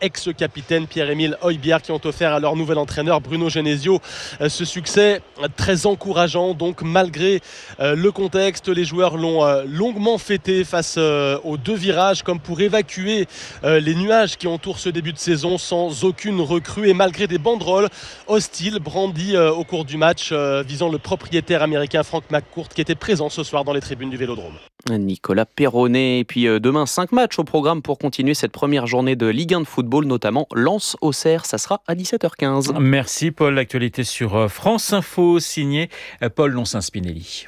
ex-capitaine Pierre-Émile Højbjerg qui ont offert à leur nouvel entraîneur Bruno Genesio ce succès très encourageant. Donc malgré le contexte, les joueurs l'ont longuement fêté face aux deux virages comme pour évacuer les nuages qui entourent ce début de saison sans aucune recrue et malgré des banderoles hostiles brandies au cours du match visant le propriétaire américain Frank McCourt qui était présent ce soir dans les tribunes du Vélodrome. Nicolas Perronnet. Et puis demain, 5 matchs au programme pour continuer cette première journée de Ligue 1 de football, notamment Lens-Auxerre. Ça sera à 17h15. Merci Paul. L'actualité sur France Info, signé Paul Lonsin-Spinelli.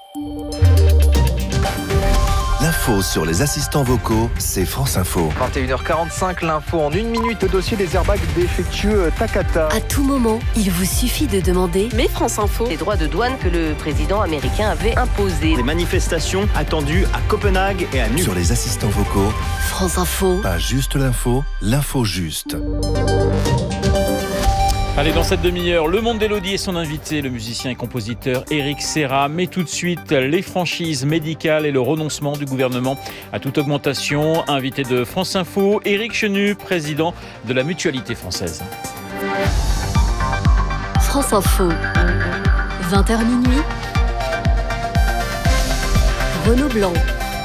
L'info sur les assistants vocaux, c'est France Info. 21h45, l'info en 1 minute, dossier des airbags défectueux Takata. À tout moment, il vous suffit de demander « Mais France Info ». Les droits de douane que le président américain avait imposés. Des manifestations attendues à Copenhague et à Nuuk. Sur les assistants vocaux, France Info. pas juste l'info, l'info juste. Allez, dans cette demi-heure, le monde d'Élodie et son invité, le musicien et compositeur Éric Serra. Mais tout de suite, les franchises médicales et le renoncement du gouvernement à toute augmentation. Invité de France Info, Éric Chenu, président de la Mutualité française. France Info. 20h minuit. Renaud Blanc.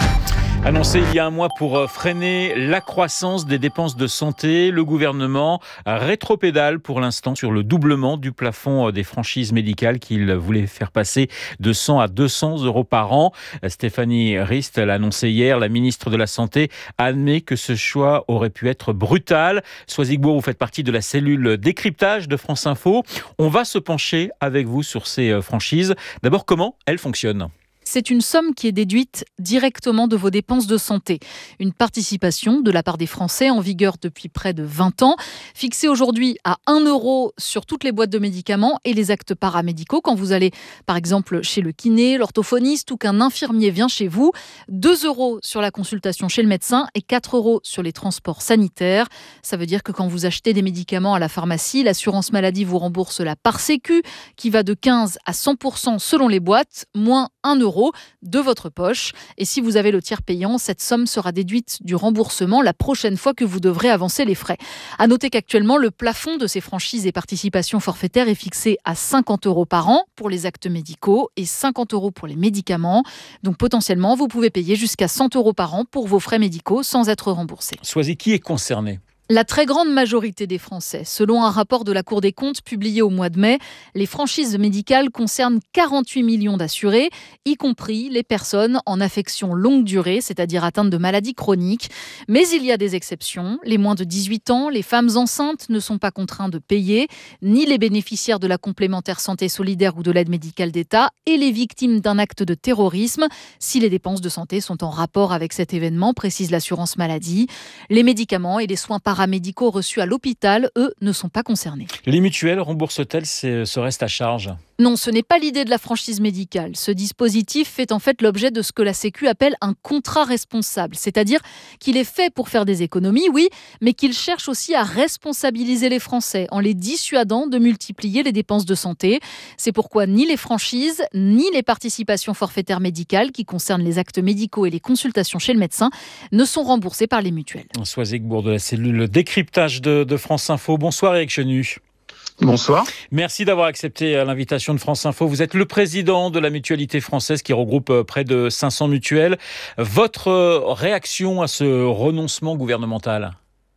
Annoncé il y a un mois pour freiner la croissance des dépenses de santé, le gouvernement rétropédale pour l'instant sur le doublement du plafond des franchises médicales qu'il voulait faire passer de 100 à 200 euros par an. Stéphanie Rist l'a annoncé hier, la ministre de la Santé admet que ce choix aurait pu être brutal. Soisigbourg, vous faites partie de la cellule décryptage de France Info. On va se pencher avec vous sur ces franchises. D'abord, comment elles fonctionnent ? C'est une somme qui est déduite directement de vos dépenses de santé. Une participation de la part des Français en vigueur depuis près de 20 ans, fixée aujourd'hui à 1 euro sur toutes les boîtes de médicaments et les actes paramédicaux. Quand vous allez, par exemple, chez le kiné, l'orthophoniste ou qu'un infirmier vient chez vous, 2 euros sur la consultation chez le médecin et 4 euros sur les transports sanitaires. Ça veut dire que quand vous achetez des médicaments à la pharmacie, l'assurance maladie vous rembourse la part sécu qui va de 15 à 100% selon les boîtes, moins 1 euro de votre poche. Et si vous avez le tiers payant, cette somme sera déduite du remboursement la prochaine fois que vous devrez avancer les frais. À noter qu'actuellement, le plafond de ces franchises et participations forfaitaires est fixé à 50 euros par an pour les actes médicaux et 50 euros pour les médicaments. Donc potentiellement, vous pouvez payer jusqu'à 100 euros par an pour vos frais médicaux sans être remboursé. Soisy, qui est concerné ? La très grande majorité des Français. Selon un rapport de la Cour des comptes publié au mois de mai, les franchises médicales concernent 48 millions d'assurés, y compris les personnes en affection longue durée, c'est-à-dire atteintes de maladies chroniques. Mais il y a des exceptions. Les moins de 18 ans, les femmes enceintes ne sont pas contraints de payer, ni les bénéficiaires de la complémentaire santé solidaire ou de l'aide médicale d'État et les victimes d'un acte de terrorisme, si les dépenses de santé sont en rapport avec cet événement, précise l'assurance maladie. Les médicaments et les soins paramédicaux reçus à l'hôpital, eux, ne sont pas concernés. Les mutuelles remboursent-elles ce reste à charge ? Non, ce n'est pas l'idée de la franchise médicale. Ce dispositif fait en fait l'objet de ce que la Sécu appelle un contrat responsable. C'est-à-dire qu'il est fait pour faire des économies, oui, mais qu'il cherche aussi à responsabiliser les Français en les dissuadant de multiplier les dépenses de santé. C'est pourquoi ni les franchises, ni les participations forfaitaires médicales qui concernent les actes médicaux et les consultations chez le médecin ne sont remboursées par les mutuelles. Soisigbourg de la cellule décryptage de France Info. Bonsoir Éric Chenu. Bonsoir. Merci d'avoir accepté l'invitation de France Info. Vous êtes le président de la Mutualité française qui regroupe près de 500 mutuelles. Votre réaction à ce renoncement gouvernemental ?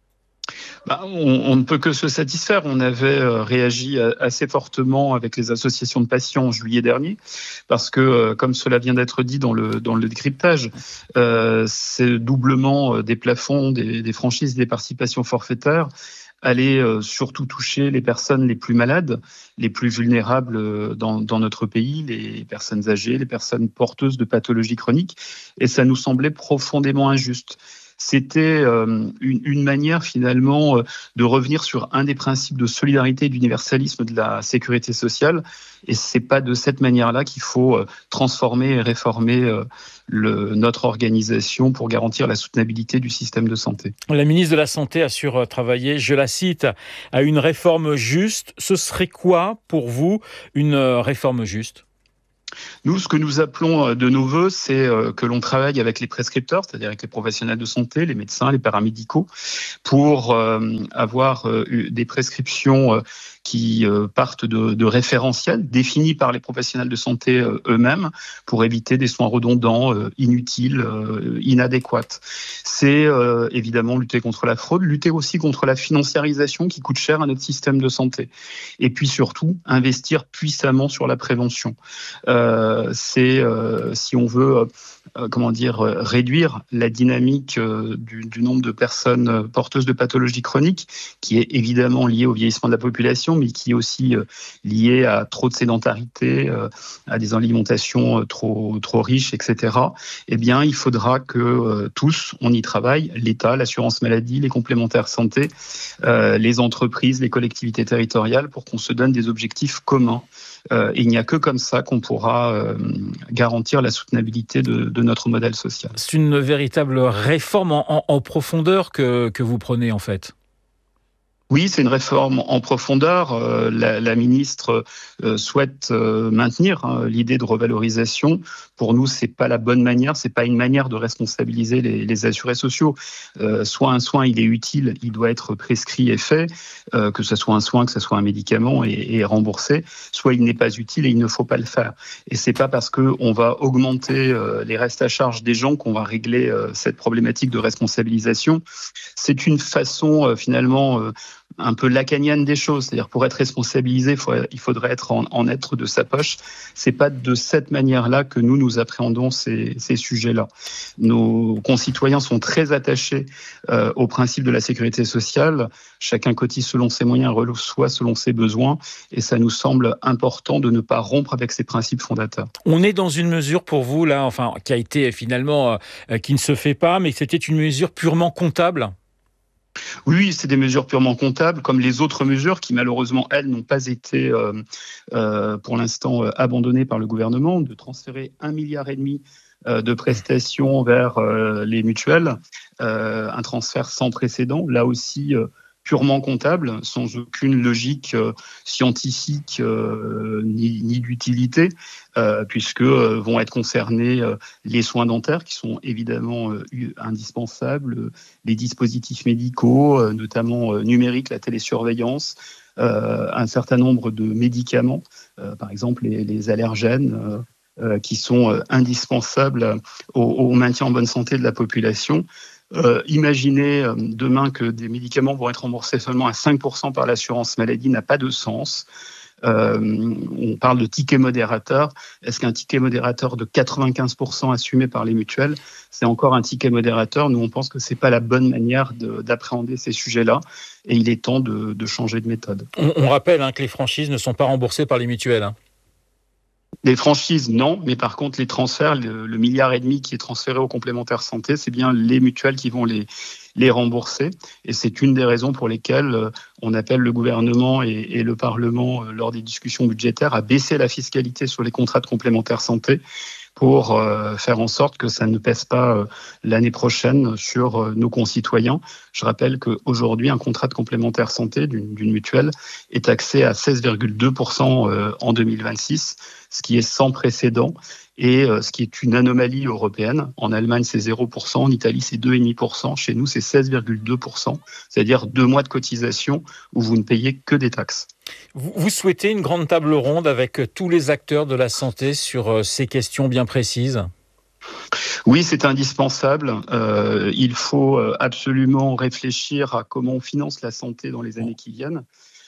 On ne peut que se satisfaire. On avait réagi assez fortement avec les associations de patients en juillet dernier, parce que, comme cela vient d'être dit dans le décryptage, c'est doublement des plafonds, des franchises, des participations forfaitaires allait surtout toucher les personnes les plus malades, les plus vulnérables dans notre pays, les personnes âgées, les personnes porteuses de pathologies chroniques. Et ça nous semblait profondément injuste. C'était une manière finalement de revenir sur un des principes de solidarité et d'universalisme de la sécurité sociale. Et c'est pas de cette manière-là qu'il faut transformer et réformer notre organisation pour garantir la soutenabilité du système de santé. La ministre de la Santé assure travailler, je la cite, à une réforme juste. Ce serait quoi pour vous une réforme juste ? Nous, ce que nous appelons de nos voeux, c'est que l'on travaille avec les prescripteurs, c'est-à-dire avec les professionnels de santé, les médecins, les paramédicaux, pour avoir des prescriptions qui partent de référentiels définis par les professionnels de santé eux-mêmes pour éviter des soins redondants, inutiles, inadéquats. C'est évidemment lutter contre la fraude, lutter aussi contre la financiarisation qui coûte cher à notre système de santé. Et puis surtout, investir puissamment sur la prévention. Si on veut réduire la dynamique du nombre de personnes porteuses de pathologies chroniques, qui est évidemment liée au vieillissement de la population, mais qui est aussi liée à trop de sédentarité, à des alimentations trop riches, etc. Eh bien, il faudra que tous, on y travaille, l'État, l'assurance maladie, les complémentaires santé, les entreprises, les collectivités territoriales, pour qu'on se donne des objectifs communs. Il n'y a que comme ça qu'on pourra garantir la soutenabilité de notre modèle social. C'est une véritable réforme en profondeur que vous prenez en fait. Oui, c'est une réforme en profondeur. La ministre souhaite maintenir l'idée de revalorisation. Pour nous, c'est pas la bonne manière. C'est pas une manière de responsabiliser les assurés sociaux. Soit un soin, il est utile, il doit être prescrit et fait, que ce soit un soin, que ce soit un médicament et remboursé. Soit il n'est pas utile et il ne faut pas le faire. Et c'est pas parce que on va augmenter les restes à charge des gens qu'on va régler cette problématique de responsabilisation. C'est une façon finalement un peu lacanienne des choses, c'est-à-dire pour être responsabilisé, il faudrait être en être de sa poche. C'est pas de cette manière-là que nous appréhendons ces sujets-là. Nos concitoyens sont très attachés au principe de la sécurité sociale. Chacun cotise selon ses moyens, reçoit selon ses besoins, et ça nous semble important de ne pas rompre avec ces principes fondateurs. On est dans une mesure pour vous là, qui a été finalement qui ne se fait pas, mais c'était une mesure purement comptable. Oui, c'est des mesures purement comptables, comme les autres mesures qui, malheureusement, elles, n'ont pas été, pour l'instant, abandonnées par le gouvernement, de transférer 1,5 milliard de prestations vers les mutuelles, un transfert sans précédent, là aussi purement comptable, sans aucune logique scientifique ni d'utilité, puisque vont être concernés les soins dentaires qui sont évidemment indispensables, les dispositifs médicaux, notamment numériques, la télésurveillance, un certain nombre de médicaments, par exemple les allergènes, qui sont indispensables au maintien en bonne santé de la population. Imaginez demain que des médicaments vont être remboursés seulement à 5% par l'assurance maladie n'a pas de sens. On parle de ticket modérateur. Est-ce qu'un ticket modérateur de 95% assumé par les mutuelles, c'est encore un ticket modérateur? Nous, on pense que c'est pas la bonne manière d'appréhender ces sujets-là, et il est temps de changer de méthode. On rappelle que les franchises ne sont pas remboursées par les mutuelles. Les franchises, non, mais par contre, les transferts, le 1,5 milliard qui est transféré aux complémentaires santé, c'est bien les mutuelles qui vont les rembourser. Et c'est une des raisons pour lesquelles on appelle le gouvernement et le Parlement, lors des discussions budgétaires, à baisser la fiscalité sur les contrats de complémentaires santé pour faire en sorte que ça ne pèse pas l'année prochaine sur nos concitoyens. Je rappelle qu'aujourd'hui, un contrat de complémentaire santé d'une mutuelle est taxé à 16,2% en 2026, ce qui est sans précédent et ce qui est une anomalie européenne. En Allemagne, c'est 0%, en Italie, c'est 2,5%, chez nous, c'est 16,2%, c'est-à-dire 2 mois de cotisation où vous ne payez que des taxes. Vous souhaitez une grande table ronde avec tous les acteurs de la santé sur ces questions bien précises ? Oui, c'est indispensable. Il faut absolument réfléchir à comment on finance la santé dans les années qui viennent.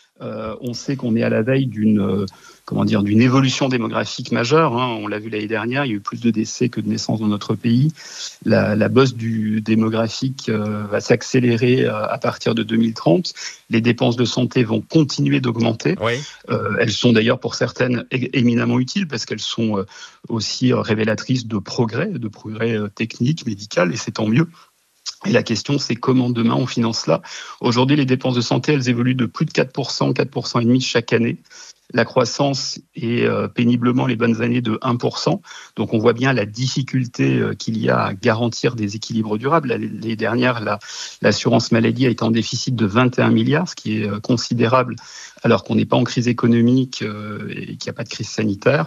On sait qu'on est à la veille d'une évolution démographique majeure. On l'a vu l'année dernière, il y a eu plus de décès que de naissances dans notre pays. La bosse démographique va s'accélérer à partir de 2030. Les dépenses de santé vont continuer d'augmenter. Oui. Elles sont d'ailleurs pour certaines éminemment utiles parce qu'elles sont aussi révélatrices de progrès techniques, médicaux, et c'est tant mieux. Et la question, c'est comment demain on finance cela. Aujourd'hui, les dépenses de santé, elles évoluent de plus de 4%, 4,5% chaque année. La croissance est péniblement les bonnes années de 1%. Donc on voit bien la difficulté qu'il y a à garantir des équilibres durables. L'année dernière, l'assurance maladie a été en déficit de 21 milliards, ce qui est considérable alors qu'on n'est pas en crise économique et qu'il n'y a pas de crise sanitaire.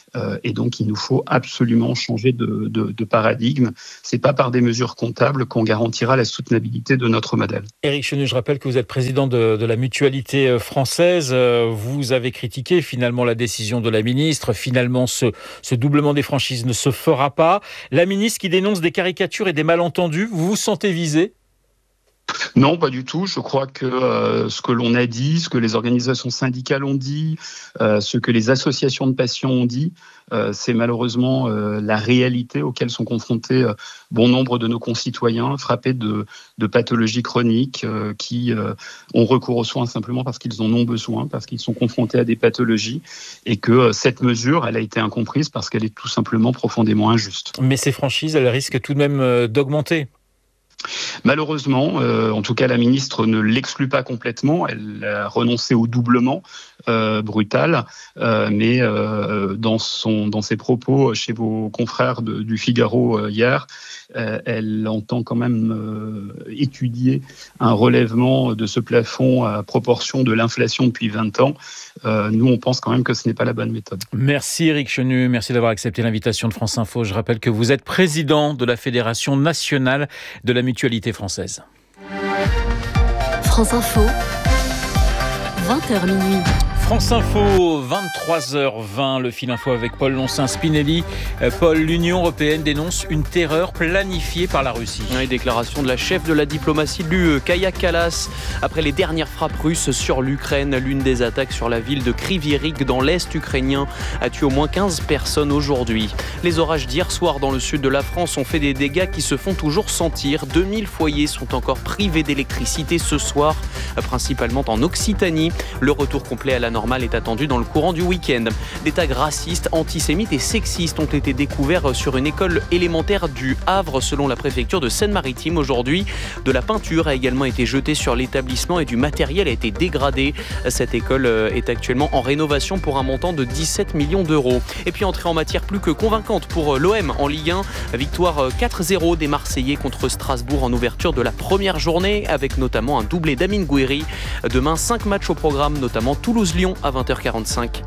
Et donc, il nous faut absolument changer de paradigme. C'est pas par des mesures comptables qu'on garantira la soutenabilité de notre modèle. Éric Chenu, je rappelle que vous êtes président de la Mutualité française. Vous avez critiqué finalement la décision de la ministre. Finalement, ce doublement des franchises ne se fera pas. La ministre qui dénonce des caricatures et des malentendus, vous vous sentez visé ? Non, pas du tout. Je crois que ce que l'on a dit, ce que les organisations syndicales ont dit, ce que les associations de patients ont dit, c'est malheureusement la réalité auquel sont confrontés bon nombre de nos concitoyens frappés de pathologies chroniques qui ont recours aux soins simplement parce qu'ils en ont besoin, parce qu'ils sont confrontés à des pathologies et que cette mesure, elle a été incomprise parce qu'elle est tout simplement profondément injuste. Mais ces franchises, elles risquent tout de même d'augmenter. Malheureusement, en tout cas la ministre ne l'exclut pas complètement, elle a renoncé au doublement brutal, mais dans ses propos chez vos confrères du Figaro hier, elle entend quand même étudier un relèvement de ce plafond à proportion de l'inflation depuis 20 ans. Nous, on pense quand même que ce n'est pas la bonne méthode. Merci Éric Chenu, merci d'avoir accepté l'invitation de France Info. Je rappelle que vous êtes président de la Fédération nationale de la Mutualité française. France Info, 20h minuit. France Info, 23h20, le fil info avec Paul Loncin-Spinelli. Paul, l'Union européenne dénonce une terreur planifiée par la Russie. Oui, déclaration de la chef de la diplomatie de l'UE, Kaja Kallas, après les dernières frappes russes sur l'Ukraine. L'une des attaques sur la ville de Kryvyi Rih dans l'est ukrainien a tué au moins 15 personnes aujourd'hui. Les orages d'hier soir dans le sud de la France ont fait des dégâts qui se font toujours sentir. 2000 foyers sont encore privés d'électricité ce soir, principalement en Occitanie. Le retour complet à la normale est attendu dans le courant du week-end. Des tags racistes, antisémites et sexistes ont été découverts sur une école élémentaire du Havre, selon la préfecture de Seine-Maritime aujourd'hui. De la peinture a également été jetée sur l'établissement et du matériel a été dégradé. Cette école est actuellement en rénovation pour un montant de 17 millions d'euros. Et puis entrée en matière plus que convaincante pour l'OM en Ligue 1. Victoire 4-0 des Marseillais contre Strasbourg en ouverture de la première journée, avec notamment un doublé d'Amine Gouiri. Demain, 5 matchs au programme, notamment Toulouse-Lyon à 20h45.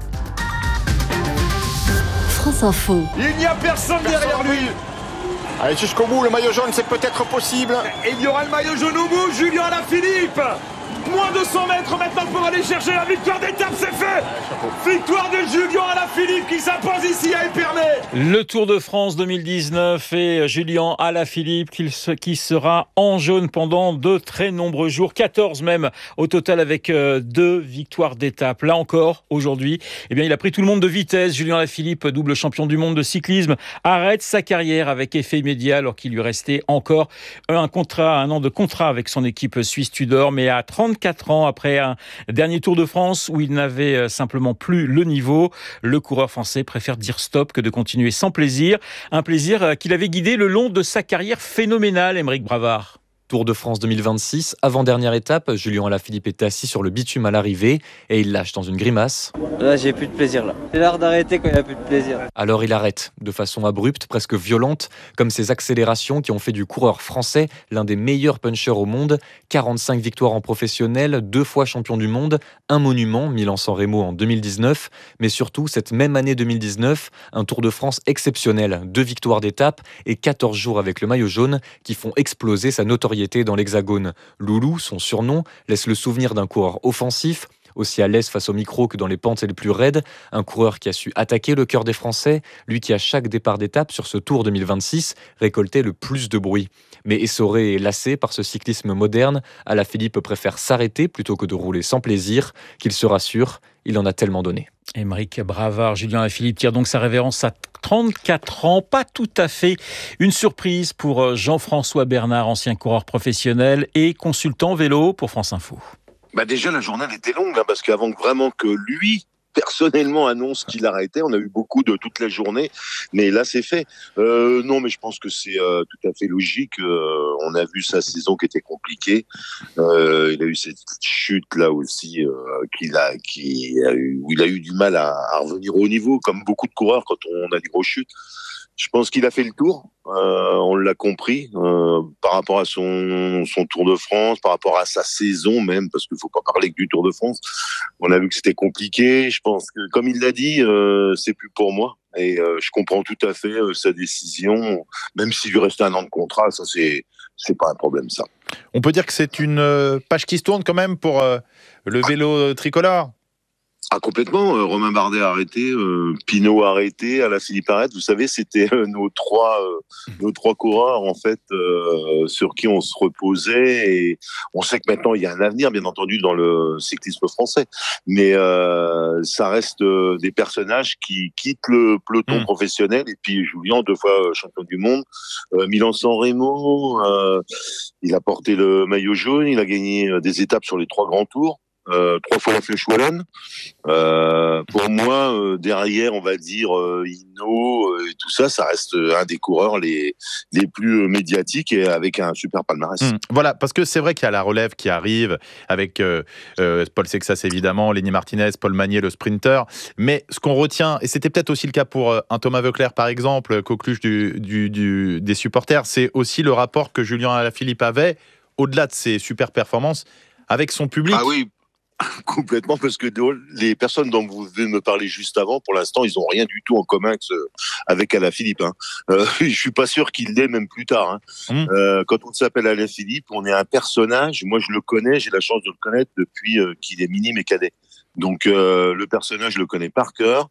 France Info. Il n'y a personne derrière lui. Allez jusqu'au bout, le maillot jaune, c'est peut-être possible. Et il y aura le maillot jaune au bout, Julien Alaphilippe. Moins de 100 mètres maintenant pour aller chercher la victoire d'étape, c'est fait. Victoire de Julien Alaphilippe qui s'impose ici à Épernay. Le Tour de France 2019 et Julien Alaphilippe qui sera en jaune pendant de très nombreux jours, 14 même au total, avec 2 victoires d'étape. Là encore, aujourd'hui, il a pris tout le monde de vitesse. Julien Alaphilippe, double champion du monde de cyclisme, arrête sa carrière avec effet immédiat alors qu'il lui restait encore un an de contrat avec son équipe suisse Tudor, mais à 34 ans après un dernier Tour de France où il n'avait simplement plus le niveau, le coureur français préfère dire stop que de continuer sans plaisir. Un plaisir qu'il avait guidé le long de sa carrière phénoménale, Aymeric Bravard. Tour de France 2026, avant-dernière étape, Julien Alaphilippe est assis sur le bitume à l'arrivée et il lâche dans une grimace. Là, j'ai plus de plaisir là. C'est l'art d'arrêter quand il n'y a plus de plaisir. Alors il arrête, de façon abrupte, presque violente, comme ces accélérations qui ont fait du coureur français l'un des meilleurs punchers au monde. 45 victoires en professionnel, 2 fois champion du monde, un monument, Milan-San Remo en 2019, mais surtout cette même année 2019, un Tour de France exceptionnel, 2 victoires d'étape et 14 jours avec le maillot jaune qui font exploser sa notoriété dans l'Hexagone. Loulou, son surnom, laisse le souvenir d'un coureur offensif, aussi à l'aise face au micro que dans les pentes les plus raides, un coureur qui a su attaquer le cœur des Français, lui qui à chaque départ d'étape sur ce Tour 2026 récoltait le plus de bruit. Mais essoré et lassé par ce cyclisme moderne, Alaphilippe préfère s'arrêter plutôt que de rouler sans plaisir, qu'il se rassure, il en a tellement donné. Aymeric Bravard, Julien Alaphilippe tire donc sa révérence à 34 ans, pas tout à fait une surprise pour Jean-François Bernard, ancien coureur professionnel et consultant vélo pour France Info. Déjà la journée elle était longue parce qu'avant vraiment que lui personnellement annonce qu'il arrêtait, on a eu beaucoup de toute la journée, mais là c'est fait. Non, mais je pense que c'est tout à fait logique. On a vu sa saison qui était compliquée. Il a eu cette chute là aussi où il a eu du mal à revenir au niveau, comme beaucoup de coureurs quand on a des grosses chutes. Je pense qu'il a fait le tour. On l'a compris par rapport à son Tour de France, par rapport à sa saison même, parce qu'il faut pas parler que du Tour de France. On a vu que c'était compliqué. Je pense que, comme il l'a dit, c'est plus pour moi. Et je comprends tout à fait sa décision, même s'il lui restait 1 an de contrat. Ça, c'est pas un problème, ça. On peut dire que c'est une page qui se tourne quand même pour le vélo tricolore. Ah, complètement. Romain Bardet a arrêté, Pinot a arrêté, Alaphilippe arrête. Vous savez, c'était nos trois coureurs en fait sur qui on se reposait. Et on sait que maintenant il y a un avenir, bien entendu, dans le cyclisme français. Mais ça reste des personnages qui quittent le peloton professionnel. Et puis Julien, 2 fois champion du monde, Milan-San Remo, il a porté le maillot jaune, il a gagné des étapes sur les 3 grands tours. 3 fois la Flèche Wallonne. Pour moi, derrière, on va dire Hinault et tout ça, ça reste un des coureurs les plus médiatiques et avec un super palmarès. Voilà, parce que c'est vrai qu'il y a la relève qui arrive avec Paul Sexas évidemment, Lenny Martinez, Paul Magnier, le sprinter. Mais ce qu'on retient, et c'était peut-être aussi le cas pour un Thomas Voeckler par exemple, coqueluche des supporters, c'est aussi le rapport que Julien Alaphilippe avait, au-delà de ses super performances, avec son public. Ah oui. Complètement, parce que les personnes dont vous venez me parler juste avant, pour l'instant, ils n'ont rien du tout en commun avec Alaphilippe. Je suis pas sûr qu'il l'ait même plus tard. Quand on s'appelle Alaphilippe, on est un personnage. Moi, je le connais, j'ai la chance de le connaître depuis qu'il est minime et cadet. Donc, le personnage, je le connais par cœur.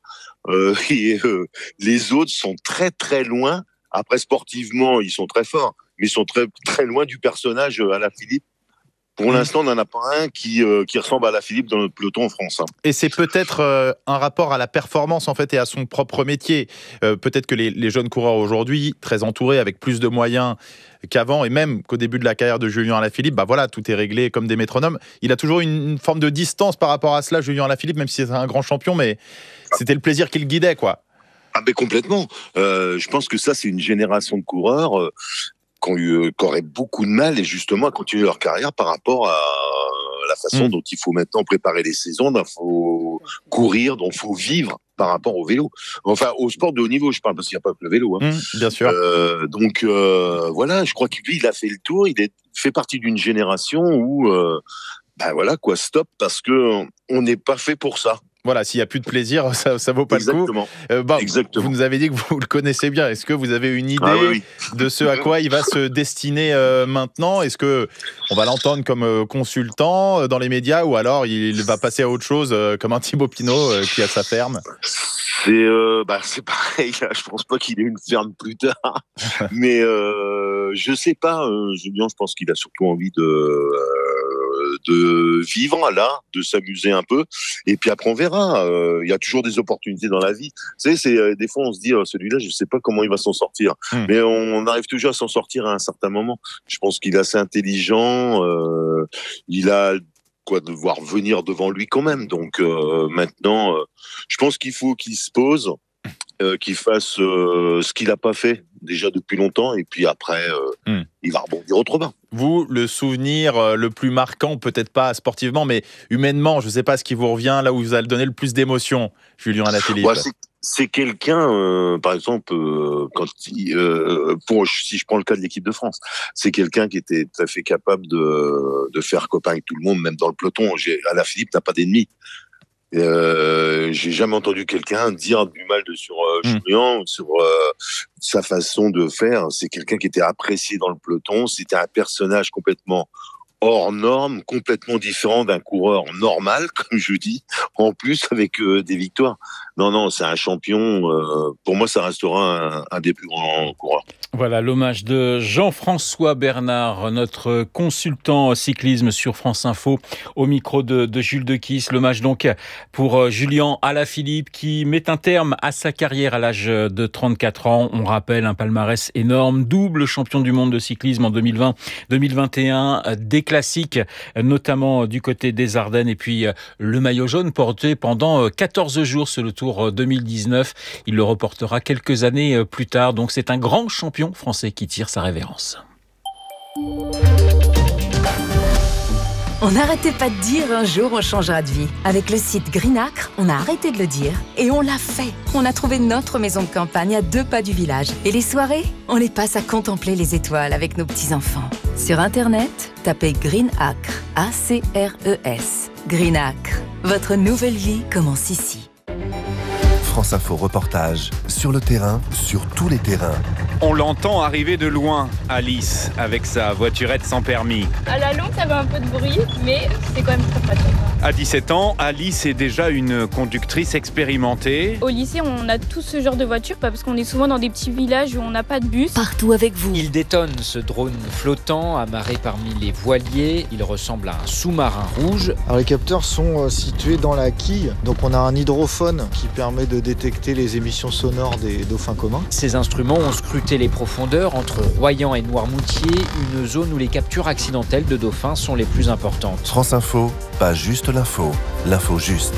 Et les autres sont très, très loin. Après, sportivement, ils sont très forts, mais ils sont très, très loin du personnage Alaphilippe. Pour l'instant, on n'en a pas un qui ressemble à Alaphilippe dans notre peloton en France. Et c'est peut-être un rapport à la performance en fait et à son propre métier. Peut-être que les jeunes coureurs aujourd'hui, très entourés, avec plus de moyens qu'avant, et même qu'au début de la carrière de Julien Alaphilippe, voilà, tout est réglé comme des métronomes. Il a toujours une forme de distance par rapport à cela, Julien Alaphilippe, même si c'est un grand champion, mais c'était le plaisir qui le guidait, quoi. Ah ben complètement. Je pense que ça, c'est une génération de coureurs qui auraient beaucoup de mal et justement à continuer leur carrière par rapport à la façon dont il faut maintenant préparer les saisons, dont il faut courir, dont il faut vivre par rapport au vélo. Enfin, au sport de haut niveau, je parle, parce qu'il n'y a pas que le vélo. Bien sûr. Donc, voilà, je crois que lui, il a fait le tour. Il fait partie d'une génération où, voilà, quoi, stop, parce que on n'est pas fait pour ça. Voilà, s'il n'y a plus de plaisir, ça vaut pas le coup. Exactement. Vous nous avez dit que vous le connaissez bien. Est-ce que vous avez une idée de ce à quoi il va se destiner maintenant ? Est-ce que on va l'entendre comme consultant dans les médias ou alors il va passer à autre chose comme un Thibaut Pinot qui a sa ferme ? C'est pareil. Je pense pas qu'il ait une ferme plus tard, mais je sais pas. Julien, je pense qu'il a surtout envie de vivre là, de s'amuser un peu, et puis après on verra. Il y a toujours des opportunités dans la vie. Tu sais, des fois on se dit celui-là, je sais pas comment il va s'en sortir, mais on arrive toujours à s'en sortir à un certain moment. Je pense qu'il est assez intelligent. Il a quoi de voir venir devant lui quand même. Donc maintenant, je pense qu'il faut qu'il se pose, qu'il fasse ce qu'il n'a pas fait déjà depuis longtemps, et puis après, il va rebondir autrement. Vous, le souvenir le plus marquant, peut-être pas sportivement, mais humainement, je ne sais pas ce qui vous revient, là où vous allez donner le plus d'émotion, Julien Alaphilippe. C'est quelqu'un, par exemple, si je prends le cas de l'équipe de France, c'est quelqu'un qui était tout à fait capable de faire copain avec tout le monde, même dans le peloton. Alaphilippe n'a pas d'ennemis. J'ai jamais entendu quelqu'un dire du mal sur Julien, sur sa façon de faire. C'est quelqu'un qui était apprécié dans le peloton. C'était un personnage complètement hors norme, complètement différent d'un coureur normal, comme je dis, en plus avec des victoires. Non, c'est un champion. Pour moi, ça restera un des plus grands coureurs. Voilà l'hommage de Jean-François Bernard, notre consultant cyclisme sur France Info, au micro de Jules Dequisse. L'hommage donc pour Julien Alaphilippe qui met un terme à sa carrière à l'âge de 34 ans. On rappelle un palmarès énorme, double champion du monde de cyclisme en 2020-2021, des classiques notamment du côté des Ardennes et puis le maillot jaune porté pendant 14 jours sur le Tour 2019. Il le reportera quelques années plus tard. Donc c'est un grand champion français qui tire sa révérence. On n'arrêtait pas de dire un jour on changera de vie. Avec le site Greenacre, on a arrêté de le dire et on l'a fait. On a trouvé notre maison de campagne à 2 pas du village. Et les soirées, on les passe à contempler les étoiles avec nos petits-enfants. Sur Internet, tapez Greenacre, A-C-R-E-S. Greenacre, votre nouvelle vie commence ici. France Info reportage sur le terrain, sur tous les terrains. On l'entend arriver de loin, Alice, avec sa voiturette sans permis. À la longue, ça fait un peu de bruit, mais c'est quand même très pratique. À 17 ans, Alice est déjà une conductrice expérimentée. Au lycée, on a tout ce genre de voiture, parce qu'on est souvent dans des petits villages où on n'a pas de bus. Partout avec vous. Il détonne, ce drone flottant, amarré parmi les voiliers. Il ressemble à un sous-marin rouge. Alors, les capteurs sont situés dans la quille, donc on a un hydrophone qui permet de détecter les émissions sonores des dauphins communs. Ces instruments ont scruté les profondeurs entre Royan et Noirmoutier, une zone où les captures accidentelles de dauphins sont les plus importantes. France Info, pas juste l'info, l'info juste.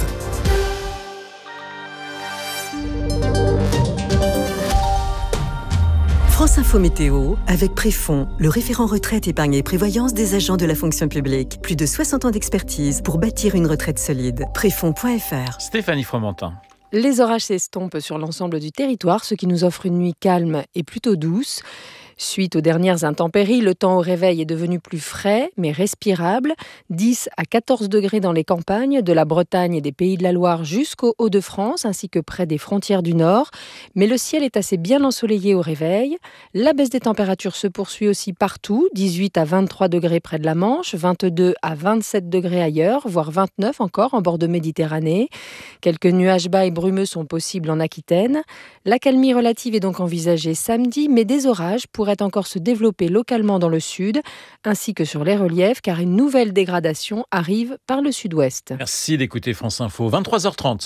France Info Météo, avec Préfond, le référent retraite, épargne et prévoyance des agents de la fonction publique. Plus de 60 ans d'expertise pour bâtir une retraite solide. Préfond.fr. Stéphanie Fromentin. Les orages s'estompent sur l'ensemble du territoire, ce qui nous offre une nuit calme et plutôt douce. Suite aux dernières intempéries, le temps au réveil est devenu plus frais, mais respirable. 10 à 14 degrés dans les campagnes, de la Bretagne et des Pays de la Loire jusqu'aux Hauts-de-France, ainsi que près des frontières du Nord. Mais le ciel est assez bien ensoleillé au réveil. La baisse des températures se poursuit aussi partout. 18 à 23 degrés près de la Manche, 22 à 27 degrés ailleurs, voire 29 encore en bord de Méditerranée. Quelques nuages bas et brumeux sont possibles en Aquitaine. L'accalmie relative est donc envisagée samedi, mais des orages pourraient encore se développer localement dans le sud, ainsi que sur les reliefs, car une nouvelle dégradation arrive par le sud-ouest. Merci d'écouter France Info. 23h30.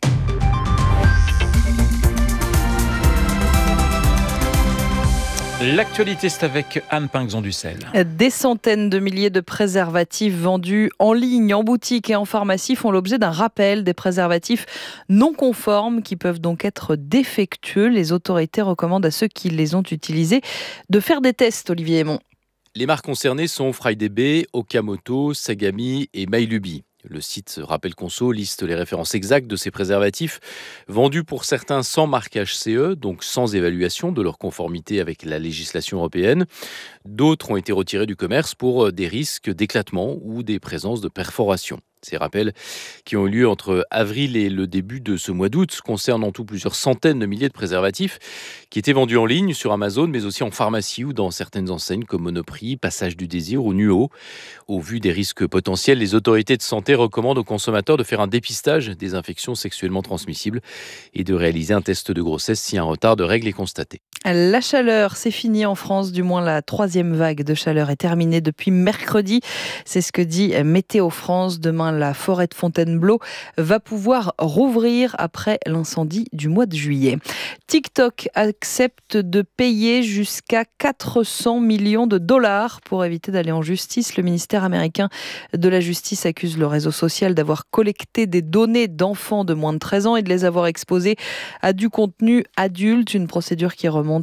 L'actualité, c'est avec Anne Pinxon-Dussel. Des centaines de milliers de préservatifs vendus en ligne, en boutique et en pharmacie font l'objet d'un rappel des préservatifs non conformes qui peuvent donc être défectueux. Les autorités recommandent à ceux qui les ont utilisés de faire des tests, Olivier Aymon. Les marques concernées sont FryDB, Okamoto, Sagami et Mailubi. Le site Rappel Conso liste les références exactes de ces préservatifs, vendus pour certains sans marquage CE, donc sans évaluation de leur conformité avec la législation européenne. D'autres ont été retirés du commerce pour des risques d'éclatement ou des présences de perforation. Ces rappels qui ont eu lieu entre avril et le début de ce mois d'août concernent en tout plusieurs centaines de milliers de préservatifs qui étaient vendus en ligne sur Amazon, mais aussi en pharmacie ou dans certaines enseignes comme Monoprix, Passage du Désir ou Nuo. Au vu des risques potentiels, les autorités de santé recommandent aux consommateurs de faire un dépistage des infections sexuellement transmissibles et de réaliser un test de grossesse si un retard de règles est constaté. La chaleur, c'est fini en France, du moins la 3e vague de chaleur est terminée depuis mercredi. C'est ce que dit Météo France. Demain, la forêt de Fontainebleau va pouvoir rouvrir après l'incendie du mois de juillet. TikTok accepte de payer jusqu'à 400 millions de dollars pour éviter d'aller en justice. Le ministère américain de la Justice accuse le réseau social d'avoir collecté des données d'enfants de moins de 13 ans et de les avoir exposés à du contenu adulte, une procédure qui remonte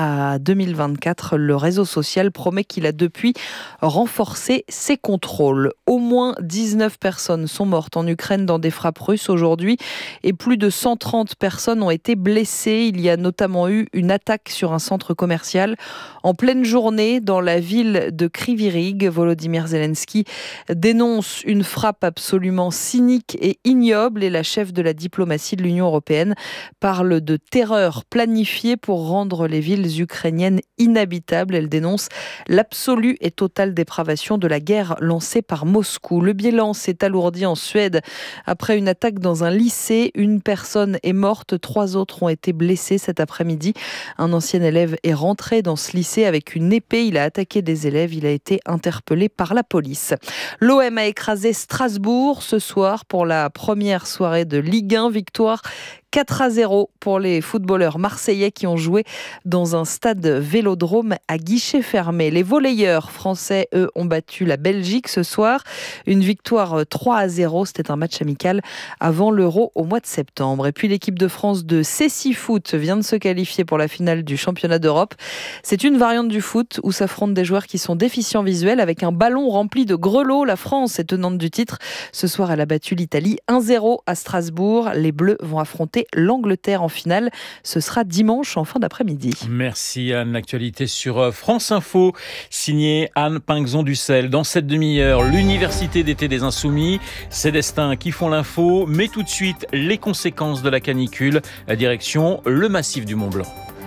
à 2024. Le réseau social promet qu'il a depuis renforcé ses contrôles. Au moins 19 personnes sont mortes en Ukraine dans des frappes russes aujourd'hui et plus de 130 personnes ont été blessées. Il y a notamment eu une attaque sur un centre commercial en pleine journée dans la ville de Kryvyi Rih. Volodymyr Zelensky dénonce une frappe absolument cynique et ignoble et la chef de la diplomatie de l'Union européenne parle de terreur planifiée pour rendre les villes ukrainiennes inhabitables. Elle dénonce l'absolue et totale dépravation de la guerre lancée par Moscou. Le bilan s'est alourdi en Suède après une attaque dans un lycée. Une personne est morte, 3 autres ont été blessés cet après-midi. Un ancien élève est rentré dans ce lycée avec une épée. Il a attaqué des élèves. Il a été interpellé par la police. L'OM a écrasé Strasbourg ce soir pour la première soirée de Ligue 1. Victoire 4-0 pour les footballeurs marseillais qui ont joué dans un stade Vélodrome à guichet fermé. Les volleyeurs français, eux, ont battu la Belgique ce soir. Une victoire 3-0, c'était un match amical avant l'Euro au mois de septembre. Et puis l'équipe de France de Cécy Foot vient de se qualifier pour la finale du championnat d'Europe. C'est une variante du foot où s'affrontent des joueurs qui sont déficients visuels avec un ballon rempli de grelots. La France est tenante du titre. Ce soir, elle a battu l'Italie 1-0 à Strasbourg. Les Bleus vont affronter l'Angleterre en finale. Ce sera dimanche en fin d'après-midi. Merci Anne. L'actualité sur France Info, signée Anne Pinxon-Dussel. Dans cette demi-heure, l'Université d'été des Insoumis, ses destins qui font l'info, mais tout de suite, les conséquences de la canicule. La direction, le massif du Mont-Blanc.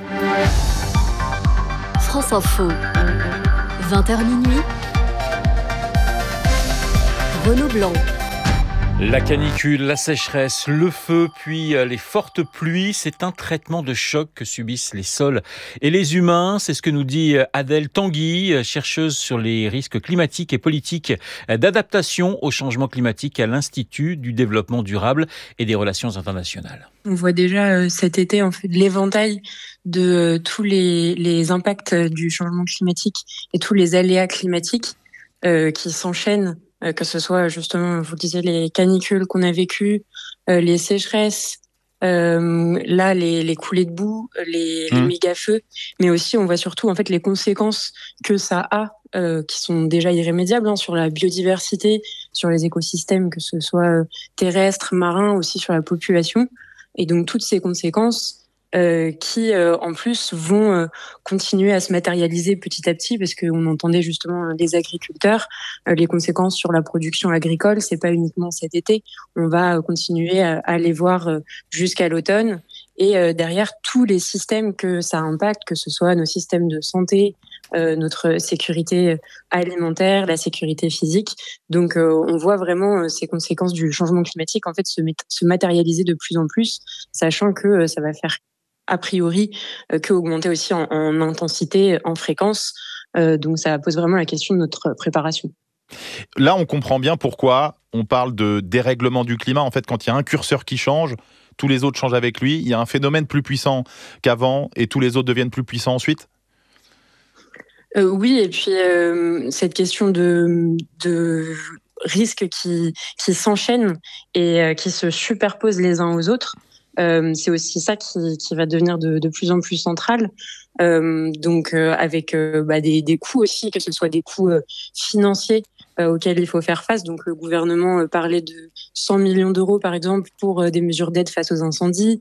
France Info, 20h minuit, Renaud Blanc. La canicule, la sécheresse, le feu, puis les fortes pluies, c'est un traitement de choc que subissent les sols et les humains. C'est ce que nous dit Adèle Tanguy, chercheuse sur les risques climatiques et politiques d'adaptation au changement climatique à l'Institut du développement durable et des relations internationales. On voit déjà cet été en fait l'éventail de tous les impacts du changement climatique et tous les aléas climatiques qui s'enchaînent. Que ce soit justement, vous disiez, les canicules qu'on a vécues, les sécheresses, là les coulées de boue, les méga-feux, mais aussi on voit surtout en fait les conséquences que ça a, qui sont déjà irrémédiables sur la biodiversité, sur les écosystèmes, que ce soit terrestres, marins, aussi sur la population, et donc toutes ces conséquences qui en plus vont continuer à se matérialiser petit à petit, parce qu'on entendait justement les agriculteurs, les conséquences sur la production agricole, c'est pas uniquement cet été, on va continuer à les voir jusqu'à l'automne, et derrière tous les systèmes que ça impacte, que ce soit nos systèmes de santé, notre sécurité alimentaire, la sécurité physique. Donc on voit vraiment ces conséquences du changement climatique en fait se matérialiser de plus en plus, sachant que ça va faire a priori que augmenter aussi en intensité, en fréquence. Donc ça pose vraiment la question de notre préparation. Là, on comprend bien pourquoi on parle de dérèglement du climat. En fait, quand il y a un curseur qui change, tous les autres changent avec lui. Il y a un phénomène plus puissant qu'avant et tous les autres deviennent plus puissants ensuite. Oui, et puis cette question de risques qui s'enchaînent et qui se superposent les uns aux autres, c'est aussi ça qui va devenir de plus en plus central. Donc avec des coûts aussi, que ce soit des coûts financiers auxquels il faut faire face. Donc le gouvernement parlait de 100 millions d'euros par exemple pour des mesures d'aide face aux incendies,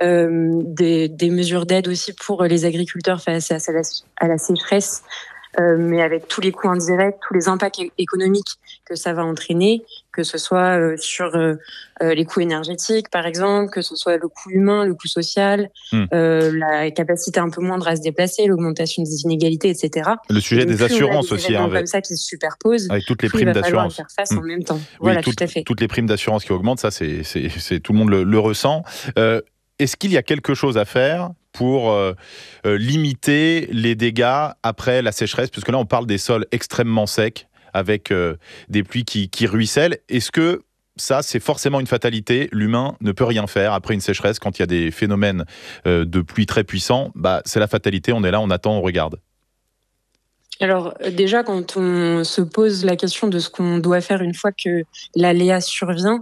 des mesures d'aide aussi pour les agriculteurs face à la sécheresse. Mais avec tous les coûts indirects, tous les impacts économiques que ça va entraîner, que ce soit sur les coûts énergétiques, par exemple, que ce soit le coût humain, le coût social, la capacité un peu moindre à se déplacer, l'augmentation des inégalités, etc. Le sujet des assurances aussi, comme ça qui se superposent, avec toutes les primes d'assurance. Faire face en même temps. Oui, voilà, tout à fait. Toutes les primes d'assurance qui augmentent, ça, c'est tout le monde le ressent. Est-ce qu'il y a quelque chose à faire pour limiter les dégâts après la sécheresse, puisque là on parle des sols extrêmement secs avec des pluies qui ruissellent. Est-ce que ça, c'est forcément une fatalité? L'humain ne peut rien faire après une sécheresse quand il y a des phénomènes de pluie très puissants. C'est la fatalité, on est là, on attend, on regarde. Alors déjà, quand on se pose la question de ce qu'on doit faire une fois que l'aléa survient,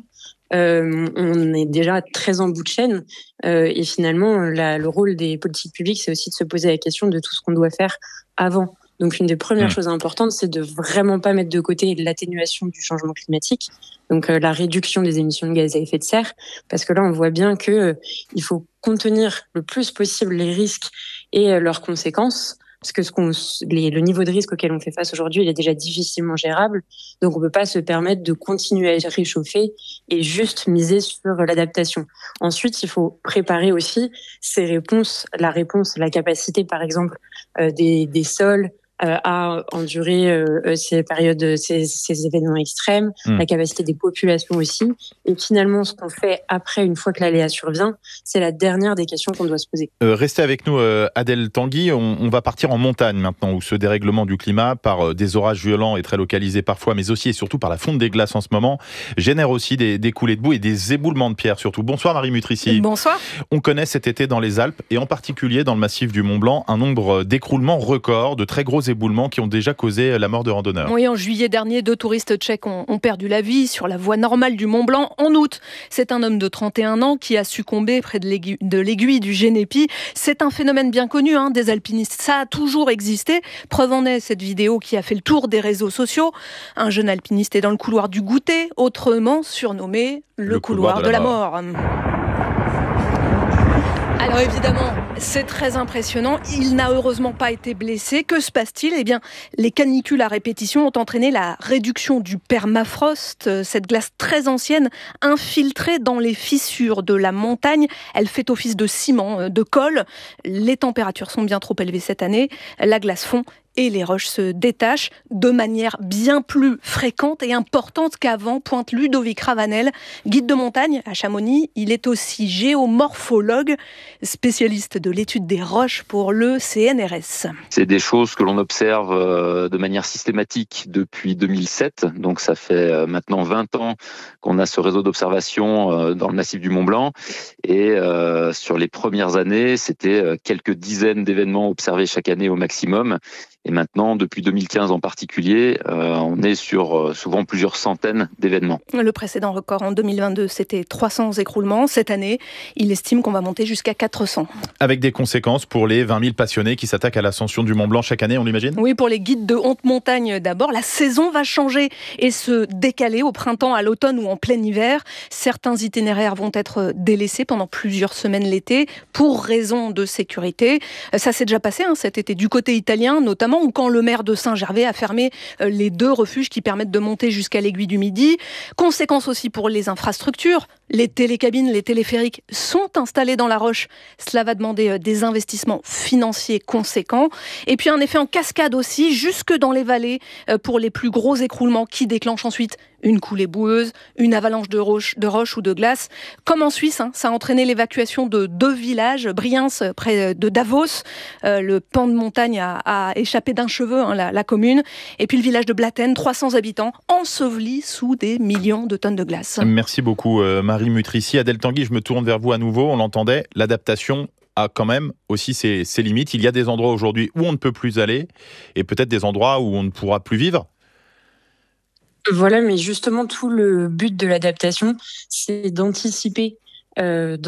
on est déjà très en bout de chaîne, et finalement le rôle des politiques publiques, c'est aussi de se poser la question de tout ce qu'on doit faire avant. Donc une des premières choses importantes, c'est de vraiment pas mettre de côté l'atténuation du changement climatique, donc la réduction des émissions de gaz à effet de serre, parce que là on voit bien que il faut contenir le plus possible les risques et leurs conséquences. Parce que le niveau de risque auquel on fait face aujourd'hui, il est déjà difficilement gérable. Donc, on ne peut pas se permettre de continuer à réchauffer et juste miser sur l'adaptation. Ensuite, il faut préparer aussi ces réponses, la capacité, par exemple, des sols, à endurer ces périodes, ces événements extrêmes, la capacité des populations aussi. Et finalement, ce qu'on fait après, une fois que l'aléa survient, c'est la dernière des questions qu'on doit se poser. Restez avec nous, Adèle Tanguy. On va partir en montagne maintenant, où ce dérèglement du climat, par des orages violents et très localisés parfois, mais aussi et surtout par la fonte des glaces en ce moment, génère aussi des coulées de boue et des éboulements de pierre surtout. Bonsoir Marie Mutrici. Bonsoir. On connaît cet été dans les Alpes, et en particulier dans le massif du Mont-Blanc, un nombre d'écroulements records, de très gros éboulements qui ont déjà causé la mort de randonneurs. Oui, en juillet dernier, 2 touristes tchèques ont perdu la vie sur la voie normale du Mont-Blanc. En août, c'est un homme de 31 ans qui a succombé près de l'aiguille du Génépi. C'est un phénomène bien connu des alpinistes. Ça a toujours existé. Preuve en est cette vidéo qui a fait le tour des réseaux sociaux. Un jeune alpiniste est dans le couloir du goûter, autrement surnommé le couloir de la mort. Alors évidemment, c'est très impressionnant. Il n'a heureusement pas été blessé. Que se passe-t-il ? Eh bien, les canicules à répétition ont entraîné la réduction du permafrost. Cette glace très ancienne, infiltrée dans les fissures de la montagne, elle fait office de ciment, de colle. Les températures sont bien trop élevées cette année. La glace fond et les roches se détachent de manière bien plus fréquente et importante qu'avant, pointe Ludovic Ravanel, guide de montagne à Chamonix. Il est aussi géomorphologue, spécialiste de l'étude des roches pour le CNRS. C'est des choses que l'on observe de manière systématique depuis 2007, donc ça fait maintenant 20 ans qu'on a ce réseau d'observation dans le massif du Mont-Blanc, et sur les premières années, c'était quelques dizaines d'événements observés chaque année au maximum. Et maintenant, depuis 2015 en particulier, on est sur souvent plusieurs centaines d'événements. Le précédent record en 2022, c'était 300 écroulements. Cette année, il estime qu'on va monter jusqu'à 400. Avec des conséquences pour les 20 000 passionnés qui s'attaquent à l'ascension du Mont-Blanc chaque année, on l'imagine ? Oui, pour les guides de haute montagne d'abord, la saison va changer et se décaler au printemps, à l'automne ou en plein hiver. Certains itinéraires vont être délaissés pendant plusieurs semaines l'été pour raison de sécurité. Ça s'est déjà passé cet été du côté italien, notamment ou quand le maire de Saint-Gervais a fermé les 2 refuges qui permettent de monter jusqu'à l'aiguille du Midi. Conséquence aussi pour les infrastructures. Les télécabines, les téléphériques sont installés dans la roche. Cela va demander des investissements financiers conséquents. Et puis un effet en cascade aussi, jusque dans les vallées, pour les plus gros écroulements qui déclenchent ensuite une coulée boueuse, une avalanche de roches ou de glace. Comme en Suisse, ça a entraîné l'évacuation de 2 villages, Briens, près de Davos. Le pan de montagne a échappé d'un cheveu, la commune. Et puis le village de Blatten, 300 habitants, ensevelis sous des millions de tonnes de glace. Merci beaucoup Marie Mutrici. Adèle Tanguy, je me tourne vers vous à nouveau. On l'entendait, l'adaptation a quand même aussi ses limites. Il y a des endroits aujourd'hui où on ne peut plus aller et peut-être des endroits où on ne pourra plus vivre. Voilà, mais justement, tout le but de l'adaptation, c'est d'anticiper et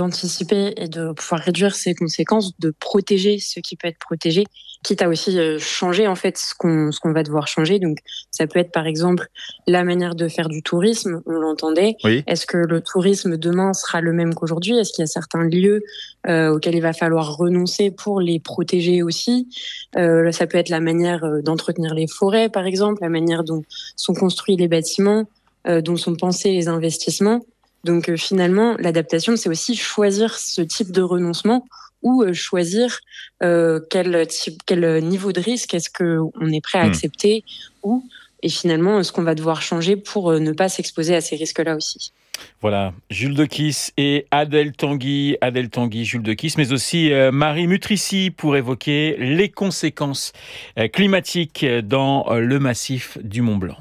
de pouvoir réduire ses conséquences, de protéger ce qui peut être protégé, quitte à aussi changer en fait ce qu'on va devoir changer. Donc ça peut être par exemple la manière de faire du tourisme, on l'entendait. Oui. Est-ce que le tourisme demain sera le même qu'aujourd'hui ? Est-ce qu'il y a certains lieux auxquels il va falloir renoncer pour les protéger aussi ? Ça peut être la manière d'entretenir les forêts par exemple, la manière dont sont construits les bâtiments, dont sont pensés les investissements. Donc finalement, l'adaptation, c'est aussi choisir ce type de renoncement ou choisir quel niveau de risque est-ce qu'on est prêt à accepter et finalement ce qu'on va devoir changer pour ne pas s'exposer à ces risques-là aussi. Voilà, Jules Dequisse et Adèle Tanguy, Jules Dequisse, mais aussi Marie Mutrici pour évoquer les conséquences climatiques dans le massif du Mont-Blanc.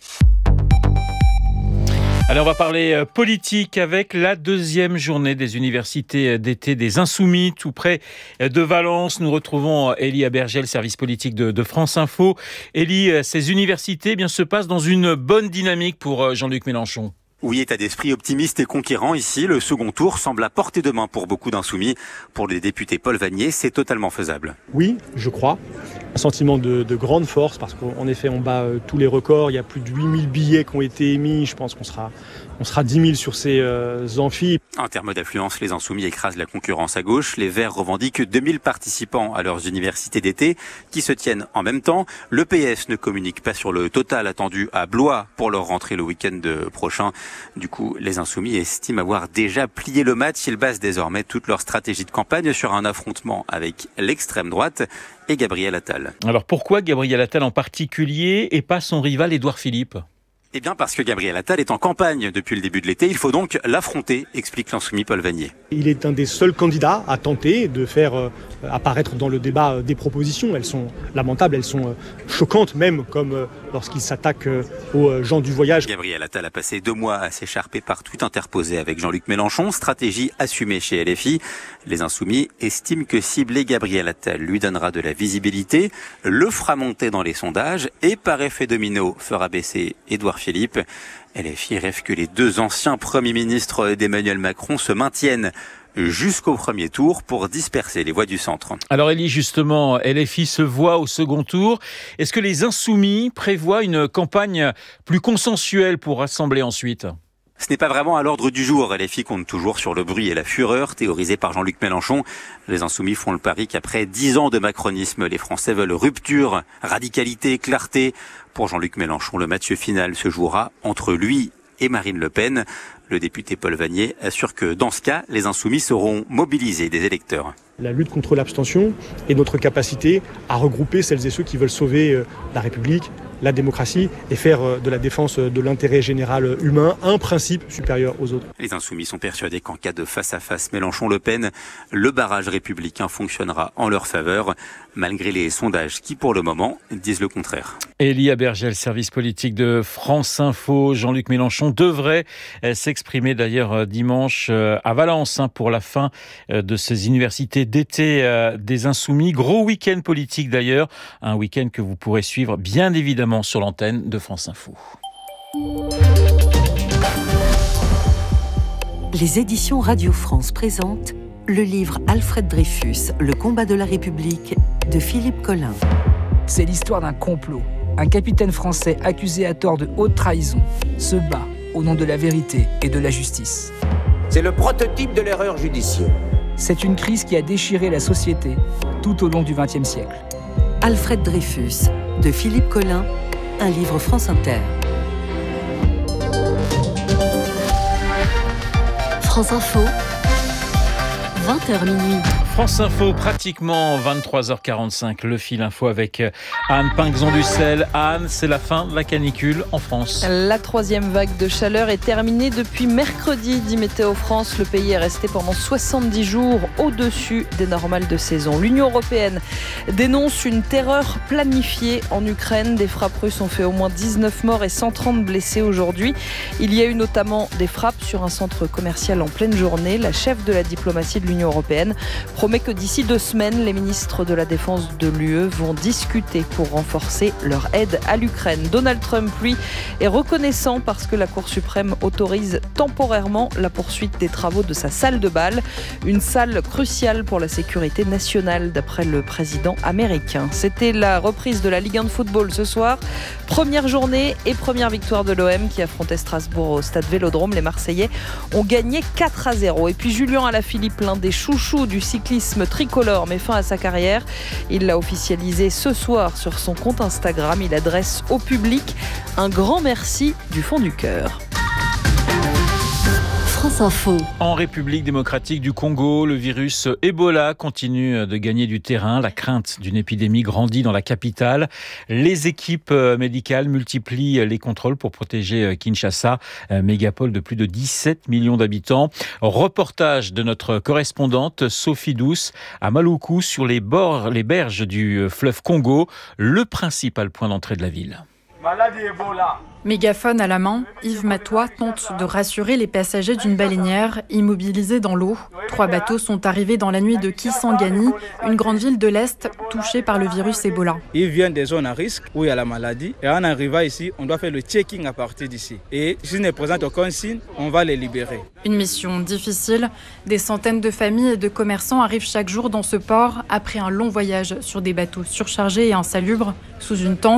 Alors on va parler politique avec la 2e journée des universités d'été des Insoumis, tout près de Valence. Nous retrouvons Élie Abergel, service politique de France Info. Élie, ces universités se passent dans une bonne dynamique pour Jean-Luc Mélenchon. Oui, état d'esprit optimiste et conquérant ici. Le second tour semble à portée de main pour beaucoup d'insoumis. Pour le député Paul Vannier, c'est totalement faisable. Oui, je crois. Un sentiment de grande force parce qu'en effet, on bat tous les records. Il y a plus de 8000 billets qui ont été émis. Je pense qu'on sera 10 000 sur ces amphis. En termes d'affluence, les Insoumis écrasent la concurrence à gauche. Les Verts revendiquent 2000 participants à leurs universités d'été qui se tiennent en même temps. Le PS ne communique pas sur le total attendu à Blois pour leur rentrée le week-end prochain. Du coup, les Insoumis estiment avoir déjà plié le match. Ils basent désormais toute leur stratégie de campagne sur un affrontement avec l'extrême droite. et Gabriel Attal. Alors pourquoi Gabriel Attal en particulier et pas son rival Édouard Philippe ? Eh bien parce que Gabriel Attal est en campagne depuis le début de l'été, il faut donc l'affronter, explique l'insoumis Paul Vannier. Il est un des seuls candidats à tenter de faire apparaître dans le débat des propositions. Elles sont lamentables, elles sont choquantes même, comme lorsqu'il s'attaque aux gens du voyage. Gabriel Attal a passé 2 mois à s'écharper par tweet interposé avec Jean-Luc Mélenchon, stratégie assumée chez LFI. Les insoumis estiment que cibler Gabriel Attal lui donnera de la visibilité, le fera monter dans les sondages et par effet domino fera baisser Édouard Philippe. LFI rêve que les 2 anciens premiers ministres d'Emmanuel Macron se maintiennent jusqu'au premier tour pour disperser les voix du centre. Alors Elie, justement, LFI se voit au second tour. Est-ce que les Insoumis prévoient une campagne plus consensuelle pour rassembler ensuite ? Ce n'est pas vraiment à l'ordre du jour. LFI compte toujours sur le bruit et la fureur théorisés par Jean-Luc Mélenchon. Les Insoumis font le pari qu'après 10 ans de macronisme, les Français veulent rupture, radicalité, clarté. Pour Jean-Luc Mélenchon, le match final se jouera entre lui et Marine Le Pen. Le député Paul Vannier assure que dans ce cas, les Insoumis sauront mobiliser des électeurs. La lutte contre l'abstention et notre capacité à regrouper celles et ceux qui veulent sauver la République, la démocratie et faire de la défense de l'intérêt général humain un principe supérieur aux autres. Les Insoumis sont persuadés qu'en cas de face-à-face Mélenchon-Le Pen, le barrage républicain fonctionnera en leur faveur, malgré les sondages qui, pour le moment, disent le contraire. Elie Abergel, service politique de France Info. Jean-Luc Mélenchon devrait s'exprimer d'ailleurs dimanche à Valence pour la fin de ces universités d'été des Insoumis. Gros week-end politique d'ailleurs, un week-end que vous pourrez suivre bien évidemment sur l'antenne de France Info. Les éditions Radio France présentent le livre Alfred Dreyfus, Le combat de la République de Philippe Collin. C'est l'histoire d'un complot. Un capitaine français accusé à tort de haute trahison se bat au nom de la vérité et de la justice. C'est le prototype de l'erreur judiciaire. C'est une crise qui a déchiré la société tout au long du XXe siècle. Alfred Dreyfus de Philippe Collin, un livre France Inter. France Info, 20h minuit. France Info, pratiquement 23h45, le fil info avec Anne Pinxon-Dussel. Anne, c'est la fin de la canicule en France. La 3e vague de chaleur est terminée depuis mercredi, dit Météo France. Le pays est resté pendant 70 jours au-dessus des normales de saison. L'Union européenne dénonce une terreur planifiée en Ukraine. Des frappes russes ont fait au moins 19 morts et 130 blessés aujourd'hui. Il y a eu notamment des frappes sur un centre commercial en pleine journée. La chef de la diplomatie de l'Union européenne promet que d'ici 2 semaines, les ministres de la Défense de l'UE vont discuter pour renforcer leur aide à l'Ukraine. Donald Trump, lui, est reconnaissant parce que la Cour suprême autorise temporairement la poursuite des travaux de sa salle de bal, une salle cruciale pour la sécurité nationale, d'après le président américain. C'était la reprise de la Ligue 1 de football ce soir. Première journée et première victoire de l'OM qui affrontait Strasbourg au stade Vélodrome. Les Marseillais ont gagné 4-0. Et puis Julien Alaphilippe, l'un des chouchous du cyclisme tricolore, met fin à sa carrière. Il l'a officialisé ce soir sur son compte Instagram. Il adresse au public un grand merci du fond du cœur. France Info. En République démocratique du Congo, le virus Ebola continue de gagner du terrain. La crainte d'une épidémie grandit dans la capitale. Les équipes médicales multiplient les contrôles pour protéger Kinshasa, mégapole de plus de 17 millions d'habitants. Reportage de notre correspondante Sophie Douce à Maluku sur les berges du fleuve Congo, le principal point d'entrée de la ville. Maladie Ebola. Mégaphone à la main, Yves Matois tente de rassurer les passagers d'une baleinière immobilisée dans l'eau. 3 bateaux sont arrivés dans la nuit de Kisangani, une grande ville de l'Est touchée par le virus Ebola. Ils viennent des zones à risque où il y a la maladie. Et en arrivant ici, on doit faire le checking à partir d'ici. Et s'ils ne présentent aucun signe, on va les libérer. Une mission difficile. Des centaines de familles et de commerçants arrivent chaque jour dans ce port après un long voyage sur des bateaux surchargés et insalubres. Sous une tente,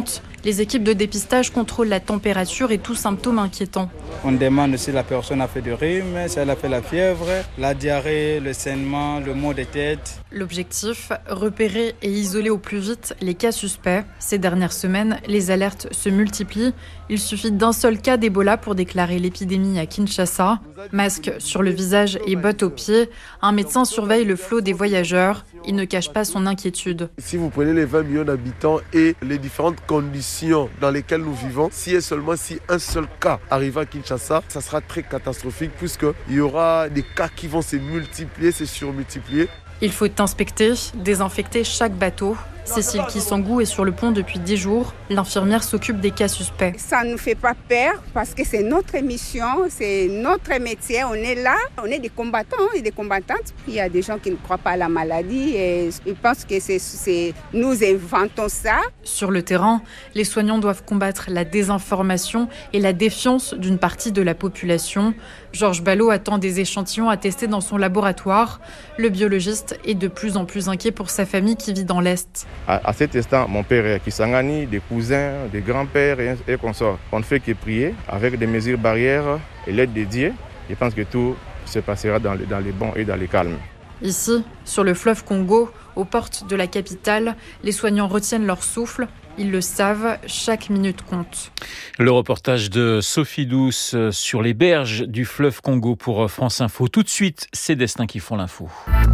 Les équipes de dépistage contrôlent la température et tout symptôme inquiétant. On demande si la personne a fait du rhume, si elle a fait la fièvre, la diarrhée, le saignement, le maux de tête. L'objectif, repérer et isoler au plus vite les cas suspects. Ces dernières semaines, les alertes se multiplient. Il suffit d'un seul cas d'Ebola pour déclarer l'épidémie à Kinshasa. Masque sur le visage et bottes aux pieds, un médecin surveille le flot des voyageurs. Il ne cache pas son inquiétude. Si vous prenez les 20 millions d'habitants et les différentes conditions dans lesquelles nous vivons, si un seul cas arrive à Kinshasa, ça sera très catastrophique puisqu'il y aura des cas qui vont se multiplier, se surmultiplier. Il faut inspecter, désinfecter chaque bateau. Cécile Kissangou est sur le pont depuis 10 jours. L'infirmière s'occupe des cas suspects. Ça ne nous fait pas peur parce que c'est notre mission, c'est notre métier. On est là, on est des combattants et des combattantes. Il y a des gens qui ne croient pas à la maladie et ils pensent que nous inventons ça. Sur le terrain, les soignants doivent combattre la désinformation et la défiance d'une partie de la population. Georges Ballot attend des échantillons à tester dans son laboratoire. Le biologiste est de plus en plus inquiet pour sa famille qui vit dans l'Est. À cet instant, mon père est à Kisangani, des cousins, des grands-pères et consorts. On ne fait que prier avec des mesures barrières et l'aide de Dieu. Je pense que tout se passera dans les bons et dans les calmes. Ici, sur le fleuve Congo, aux portes de la capitale, les soignants retiennent leur souffle. Ils le savent, chaque minute compte. Le reportage de Sophie Douce sur les berges du fleuve Congo pour France Info. Tout de suite, c'est Destins qui font l'info.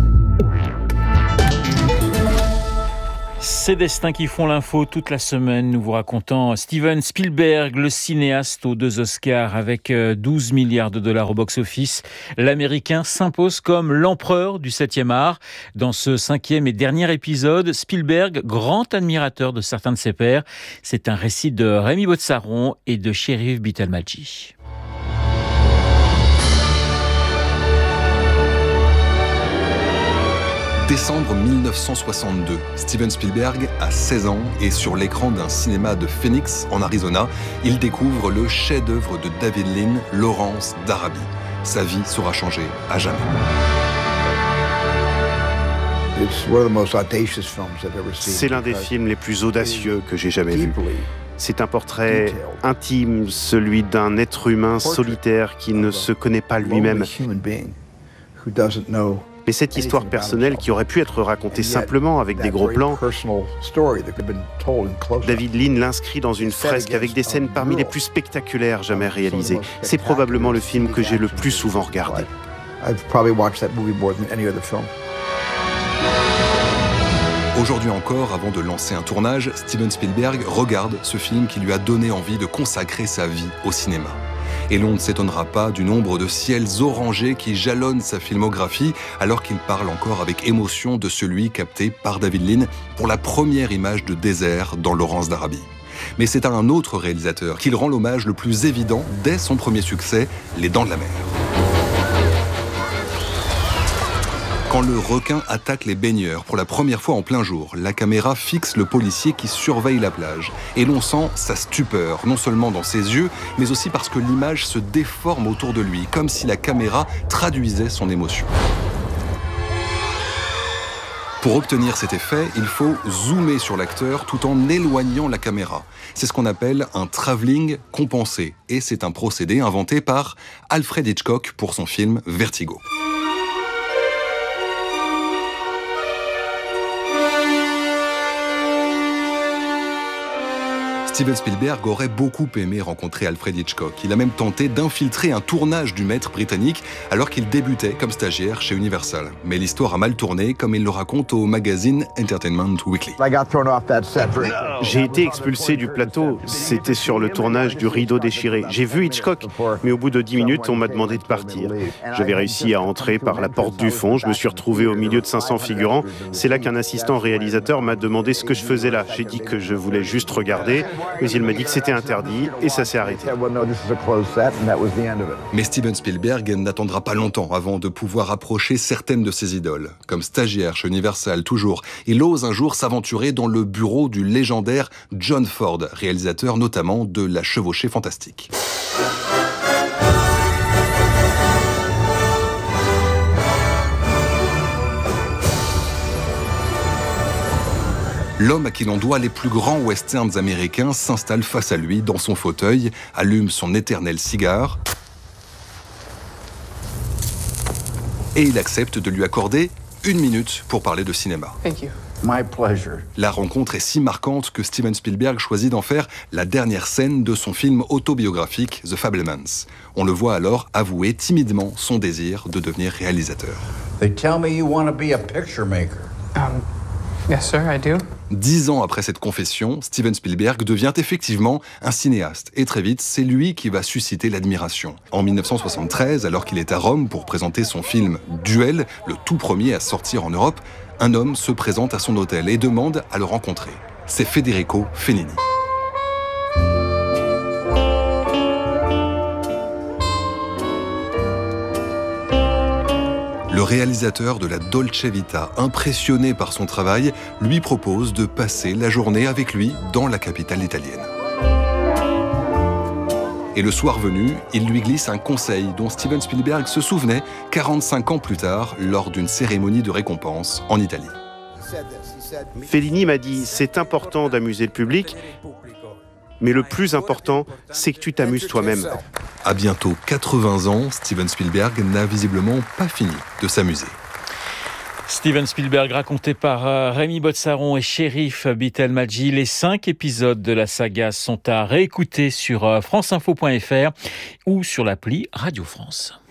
Ces destins qui font l'info toute la semaine, nous vous racontons Steven Spielberg, le cinéaste aux 2 Oscars avec 12 milliards de dollars au box-office. L'Américain s'impose comme l'empereur du 7e art. Dans ce 5e et dernier épisode, Spielberg, grand admirateur de certains de ses pairs. C'est un récit de Rémi Botsaron et de Chérif Bitelmadji. Décembre 1962, Steven Spielberg a 16 ans et sur l'écran d'un cinéma de Phoenix, en Arizona, il découvre le chef-d'œuvre de David Lean, Lawrence d'Arabie. Sa vie sera changée à jamais. C'est l'un des films les plus audacieux que j'ai jamais vu. C'est un portrait intime, celui d'un être humain solitaire qui ne se connaît pas lui-même. Mais cette histoire personnelle qui aurait pu être racontée simplement avec des gros plans, David Lean l'inscrit dans une fresque avec des scènes parmi les plus spectaculaires jamais réalisées. C'est probablement le film que j'ai le plus souvent regardé. Aujourd'hui encore, avant de lancer un tournage, Steven Spielberg regarde ce film qui lui a donné envie de consacrer sa vie au cinéma. Et l'on ne s'étonnera pas du nombre de ciels orangés qui jalonnent sa filmographie, alors qu'il parle encore avec émotion de celui capté par David Lean pour la première image de désert dans Lawrence d'Arabie. Mais c'est à un autre réalisateur qu'il rend l'hommage le plus évident dès son premier succès, Les Dents de la Mer. Quand le requin attaque les baigneurs pour la première fois en plein jour, la caméra fixe le policier qui surveille la plage. Et l'on sent sa stupeur, non seulement dans ses yeux, mais aussi parce que l'image se déforme autour de lui, comme si la caméra traduisait son émotion. Pour obtenir cet effet, il faut zoomer sur l'acteur tout en éloignant la caméra. C'est ce qu'on appelle un travelling compensé. Et c'est un procédé inventé par Alfred Hitchcock pour son film Vertigo. Steven Spielberg aurait beaucoup aimé rencontrer Alfred Hitchcock. Il a même tenté d'infiltrer un tournage du maître britannique alors qu'il débutait comme stagiaire chez Universal. Mais l'histoire a mal tourné, comme il le raconte au magazine Entertainment Weekly. J'ai été expulsé du plateau. C'était sur le tournage du Rideau déchiré. J'ai vu Hitchcock, mais au bout de 10 minutes, on m'a demandé de partir. J'avais réussi à entrer par la porte du fond. Je me suis retrouvé au milieu de 500 figurants. C'est là qu'un assistant réalisateur m'a demandé ce que je faisais là. J'ai dit que je voulais juste regarder. Mais il m'a dit que c'était interdit et ça s'est arrêté. Mais Steven Spielberg n'attendra pas longtemps avant de pouvoir approcher certaines de ses idoles. Comme stagiaire chez Universal toujours, il ose un jour s'aventurer dans le bureau du légendaire John Ford, réalisateur notamment de La Chevauchée Fantastique. L'homme à qui l'on doit les plus grands westerns américains s'installe face à lui dans son fauteuil, allume son éternel cigare et il accepte de lui accorder 1 minute pour parler de cinéma. Thank you. My pleasure. La rencontre est si marquante que Steven Spielberg choisit d'en faire la dernière scène de son film autobiographique The Fabelmans. On le voit alors avouer timidement son désir de devenir réalisateur. They tell me you want to be a picture maker. Yes, sir, I do. 10 ans après cette confession, Steven Spielberg devient effectivement un cinéaste. Et très vite, c'est lui qui va susciter l'admiration. En 1973, alors qu'il est à Rome pour présenter son film Duel, le tout premier à sortir en Europe, un homme se présente à son hôtel et demande à le rencontrer. C'est Federico Fellini. Le réalisateur de la Dolce Vita, impressionné par son travail, lui propose de passer la journée avec lui dans la capitale italienne. Et le soir venu, il lui glisse un conseil dont Steven Spielberg se souvenait 45 ans plus tard lors d'une cérémonie de récompense en Italie. Fellini m'a dit « C'est important d'amuser le public, mais le plus important, c'est que tu t'amuses toi-même. » À bientôt 80 ans, Steven Spielberg n'a visiblement pas fini de s'amuser. Steven Spielberg raconté par Rémi Botsaron et Chérif Bitelmadji. Les 5 épisodes de la saga sont à réécouter sur franceinfo.fr ou sur l'appli Radio France.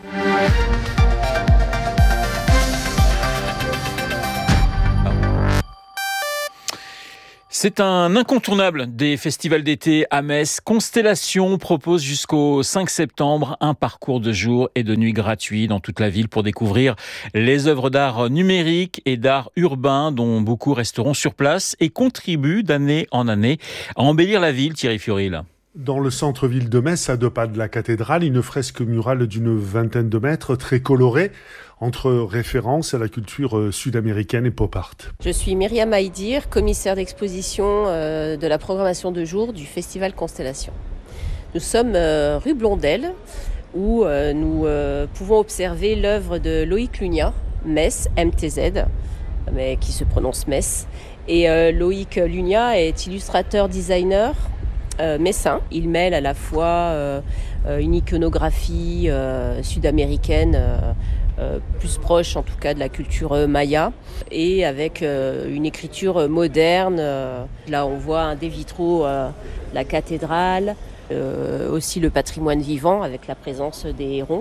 C'est un incontournable des festivals d'été à Metz. Constellation propose jusqu'au 5 septembre un parcours de jour et de nuit gratuit dans toute la ville pour découvrir les œuvres d'art numérique et d'art urbain dont beaucoup resteront sur place et contribuent d'année en année à embellir la ville, Thierry Fioril. Dans le centre-ville de Metz, à 2 pas de la cathédrale, une fresque murale d'une 20aine de mètres, très colorée, entre références à la culture sud-américaine et pop art. Je suis Myriam Haïdir, commissaire d'exposition de la programmation de jour du Festival Constellation. Nous sommes rue Blondel, où nous pouvons observer l'œuvre de Loïc Lunia, Metz, MTZ, mais qui se prononce Metz. Et Loïc Lunia est illustrateur-designer messin. Il mêle à la fois une iconographie sud-américaine, plus proche en tout cas de la culture maya, et avec une écriture moderne. Là on voit un des vitraux, la cathédrale, aussi le patrimoine vivant avec la présence des hérons,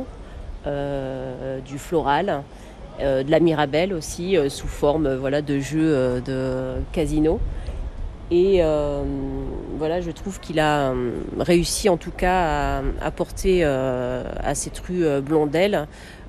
du floral, de la mirabelle aussi, sous forme de jeu de casino. Et voilà, je trouve qu'il a réussi en tout cas à apporter à cette rue Blondel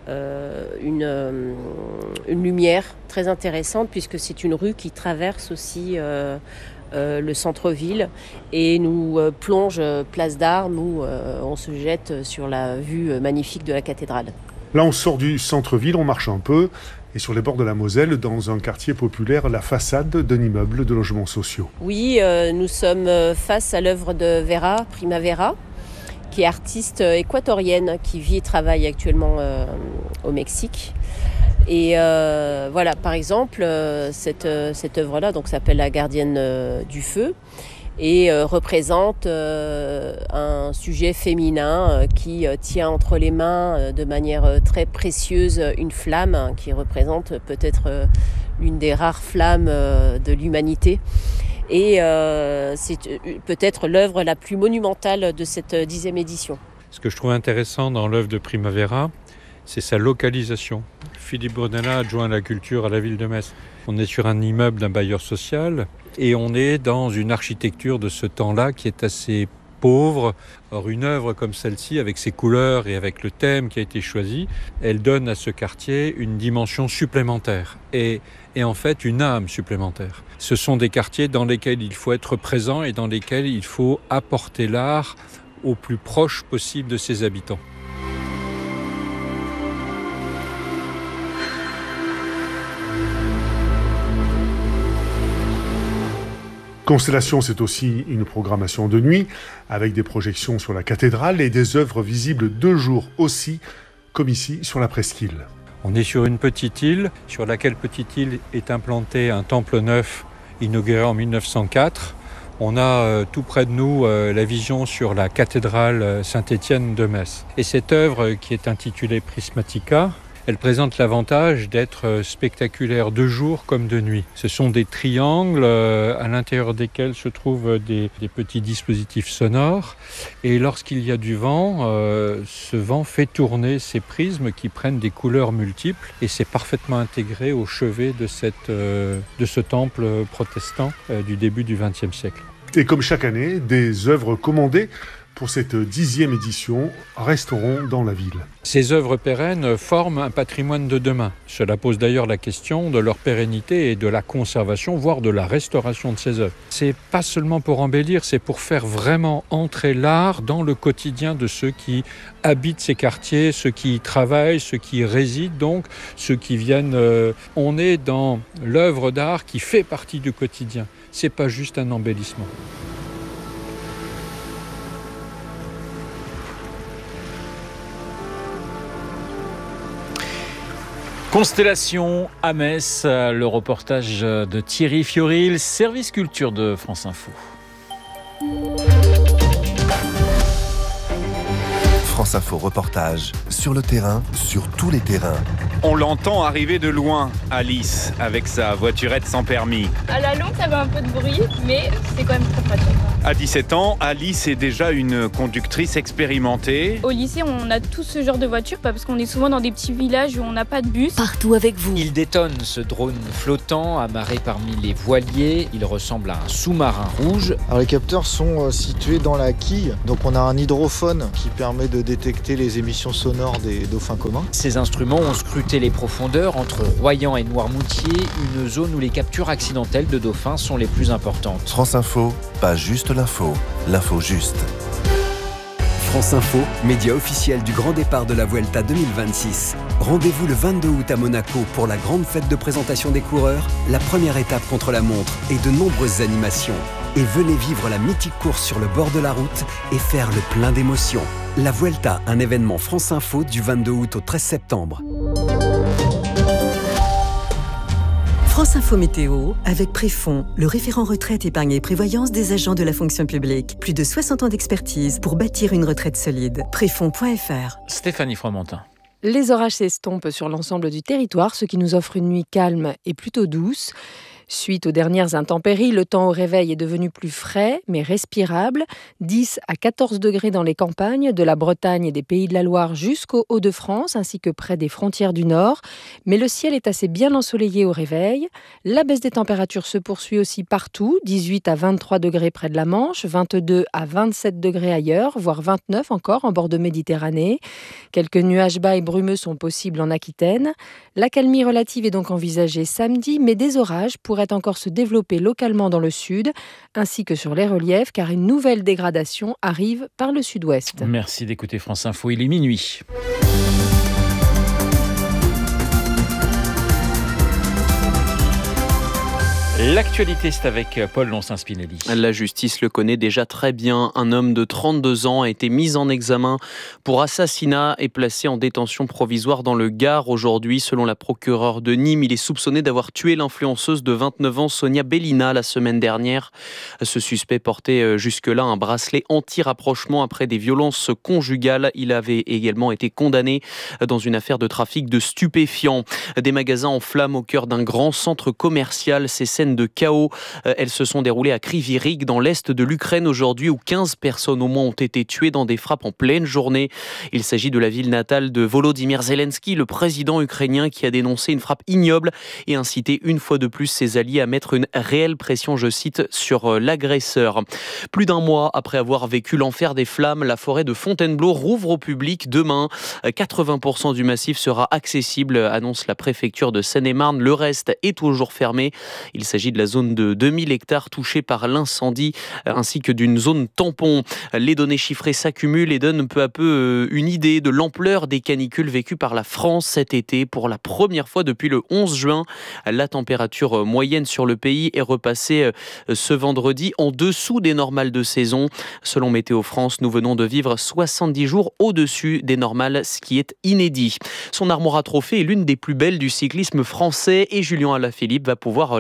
une lumière très intéressante, puisque c'est une rue qui traverse aussi le centre-ville et nous plonge place d'Armes où on se jette sur la vue magnifique de la cathédrale. Là, on sort du centre-ville, on marche un peu, et sur les bords de la Moselle, dans un quartier populaire, la façade d'un immeuble de logements sociaux. Oui, nous sommes face à l'œuvre de Vera Primavera, qui est artiste équatorienne, qui vit et travaille actuellement au Mexique. Et voilà, par exemple, cette œuvre-là s'appelle La gardienne du feu, et représente un sujet féminin qui tient entre les mains de manière très précieuse une flamme qui représente peut-être l'une des rares flammes de l'humanité. Et c'est peut-être l'œuvre la plus monumentale de cette 10e édition. Ce que je trouve intéressant dans l'œuvre de Primavera, c'est sa localisation. Philippe Brunella, adjoint à la culture à la ville de Metz. On est sur un immeuble d'un bailleur social et on est dans une architecture de ce temps-là qui est assez pauvre. Or, une œuvre comme celle-ci, avec ses couleurs et avec le thème qui a été choisi, elle donne à ce quartier une dimension supplémentaire et en fait une âme supplémentaire. Ce sont des quartiers dans lesquels il faut être présent et dans lesquels il faut apporter l'art au plus proche possible de ses habitants. Constellation, c'est aussi une programmation de nuit, avec des projections sur la cathédrale et des œuvres visibles 2 jours aussi, comme ici sur la presqu'île. On est sur une petite île, sur laquelle petite île est implanté un temple neuf inaugurée en 1904. On a tout près de nous la vision sur la cathédrale Saint-Étienne de Metz. Et cette œuvre qui est intitulée Prismatica, elle présente l'avantage d'être spectaculaire de jour comme de nuit. Ce sont des triangles à l'intérieur desquels se trouvent des petits dispositifs sonores. Et lorsqu'il y a du vent, ce vent fait tourner ces prismes qui prennent des couleurs multiples. Et c'est parfaitement intégré au chevet de ce temple protestant du début du XXe siècle. Et comme chaque année, des œuvres commandées pour cette 10e édition resteront dans la ville. Ces œuvres pérennes forment un patrimoine de demain. Cela pose d'ailleurs la question de leur pérennité et de la conservation, voire de la restauration de ces œuvres. C'est pas seulement pour embellir, c'est pour faire vraiment entrer l'art dans le quotidien de ceux qui habitent ces quartiers, ceux qui y travaillent, ceux qui y résident, donc ceux qui viennent. On est dans l'œuvre d'art qui fait partie du quotidien. C'est pas juste un embellissement. Constellation à Metz, le reportage de Thierry Fioril, service culture de France Info. France Info reportage, sur le terrain, sur tous les terrains. On l'entend arriver de loin, Alice, avec sa voiturette sans permis. À la longue, ça va un peu de bruit, mais c'est quand même très pratique. À 17 ans, Alice est déjà une conductrice expérimentée. Au lycée, on a tous ce genre de voiture, parce qu'on est souvent dans des petits villages où on n'a pas de bus. Partout avec vous. Il détonne, ce drone flottant, amarré parmi les voiliers. Il ressemble à un sous-marin rouge. Alors les capteurs sont situés dans la quille, donc on a un hydrophone qui permet de détecter les émissions sonores des dauphins communs. Ces instruments ont scruté les profondeurs entre Royan et Noirmoutier, une zone où les captures accidentelles de dauphins sont les plus importantes. France Info, pas juste l'info, l'info juste. France Info, média officiel du grand départ de la Vuelta 2026. Rendez-vous le 22 août à Monaco pour la grande fête de présentation des coureurs, la première étape contre la montre et de nombreuses animations. Et venez vivre la mythique course sur le bord de la route et faire le plein d'émotions. La Vuelta, un événement France Info du 22 août au 13 septembre. France Info Météo, avec Préfond, le référent retraite, épargne et prévoyance des agents de la fonction publique. Plus de 60 ans d'expertise pour bâtir une retraite solide. Préfond.fr. Stéphanie Fromentin. Les orages s'estompent sur l'ensemble du territoire, ce qui nous offre une nuit calme et plutôt douce. Suite aux dernières intempéries, le temps au réveil est devenu plus frais, mais respirable. 10 à 14 degrés dans les campagnes, de la Bretagne et des Pays de la Loire jusqu'aux Hauts-de-France, ainsi que près des frontières du Nord. Mais le ciel est assez bien ensoleillé au réveil. La baisse des températures se poursuit aussi partout. 18 à 23 degrés près de la Manche, 22 à 27 degrés ailleurs, voire 29 encore en bord de Méditerranée. Quelques nuages bas et brumeux sont possibles en Aquitaine. L'accalmie relative est donc envisagée samedi, mais des orages pourraient encore se développer localement dans le sud, ainsi que sur les reliefs, car une nouvelle dégradation arrive par le sud-ouest. Merci d'écouter France Info, il est minuit. L'actualité, c'est avec Paul Lonsin-Spinelli. La justice le connaît déjà très bien. Un homme de 32 ans a été mis en examen pour assassinat et placé en détention provisoire dans le Gard aujourd'hui. Selon la procureure de Nîmes, il est soupçonné d'avoir tué l'influenceuse de 29 ans, Sonia Bellina, la semaine dernière. Ce suspect portait jusque-là un bracelet anti-rapprochement après des violences conjugales. Il avait également été condamné dans une affaire de trafic de stupéfiants. Des magasins en flammes au cœur d'un grand centre commercial. Ces scènes de chaos, elles se sont déroulées à Kryvyi-Rih dans l'est de l'Ukraine aujourd'hui, où 15 personnes au moins ont été tuées dans des frappes en pleine journée. Il s'agit de la ville natale de Volodymyr Zelensky, le président ukrainien, qui a dénoncé une frappe ignoble et incité une fois de plus ses alliés à mettre une réelle pression, je cite, sur l'agresseur. Plus d'un mois après avoir vécu l'enfer des flammes, la forêt de Fontainebleau rouvre au public demain. 80% du massif sera accessible, annonce la préfecture de Seine-et-Marne. Le reste est toujours fermé. Il s'agit de la zone de 2000 hectares touchée par l'incendie, ainsi que d'une zone tampon. Les données chiffrées s'accumulent et donnent peu à peu une idée de l'ampleur des canicules vécues par la France cet été. Pour la première fois depuis le 11 juin, la température moyenne sur le pays est repassée ce vendredi en dessous des normales de saison. Selon Météo France, nous venons de vivre 70 jours au-dessus des normales, ce qui est inédit. Son armoire à trophées est l'une des plus belles du cyclisme français et Julien Alaphilippe va pouvoir la contempler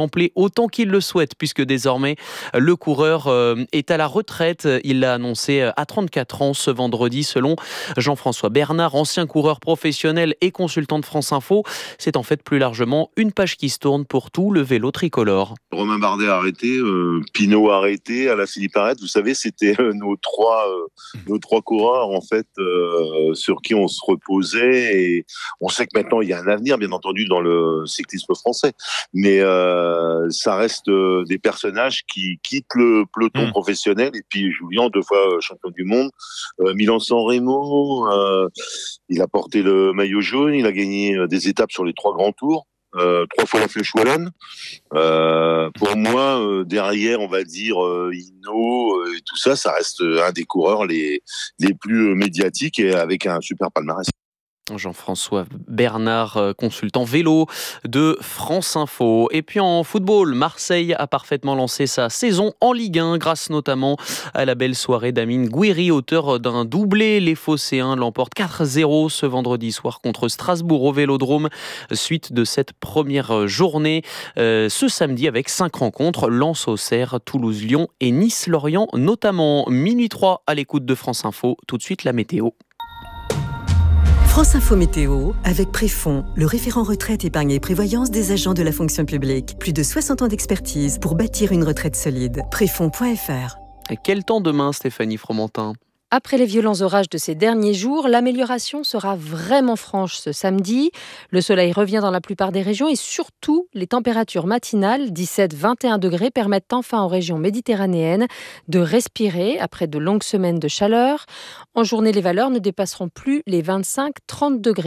complet autant qu'il le souhaite, puisque désormais le coureur est à la retraite. Il l'a annoncé à 34 ans ce vendredi, selon Jean-François Bernard, ancien coureur professionnel et consultant de France Info. C'est en fait plus largement une page qui se tourne pour tout le vélo tricolore. Romain Bardet arrêté, Pinot arrêté, Alaphilippe arrête. Vous savez, c'était nos trois coureurs en fait sur qui on se reposait, et on sait que maintenant il y a un avenir bien entendu dans le cyclisme français, mais ça reste des personnages qui quittent le peloton professionnel. Et puis Julien, 2 fois champion du monde, Milan-San Remo, il a porté le maillot jaune, il a gagné des étapes sur les 3 grands tours. 3 fois la Flèche Wallonne. Pour moi, derrière, on va dire Hinault et tout ça, ça reste un des coureurs les plus médiatiques et avec un super palmarès. Jean-François Bernard, consultant vélo de France Info. Et puis en football, Marseille a parfaitement lancé sa saison en Ligue 1 grâce notamment à la belle soirée d'Amine Gouiri, auteur d'un doublé. Les Phocéens l'emportent 4-0 ce vendredi soir contre Strasbourg au Vélodrome, suite de cette première journée. Ce samedi avec 5 rencontres, Lens-Auxerre, Toulouse-Lyon et Nice-Lorient notamment. Minuit 3 à l'écoute de France Info. Tout de suite la météo. France Info Météo, avec Préfond, le référent retraite, épargne et prévoyance des agents de la fonction publique. Plus de 60 ans d'expertise pour bâtir une retraite solide. Préfond.fr. Quel temps demain, Stéphanie Fromentin ? Après les violents orages de ces derniers jours, l'amélioration sera vraiment franche ce samedi. Le soleil revient dans la plupart des régions et surtout, les températures matinales, 17-21 degrés, permettent enfin aux régions méditerranéennes de respirer après de longues semaines de chaleur. En journée, les valeurs ne dépasseront plus les 25-30 degrés.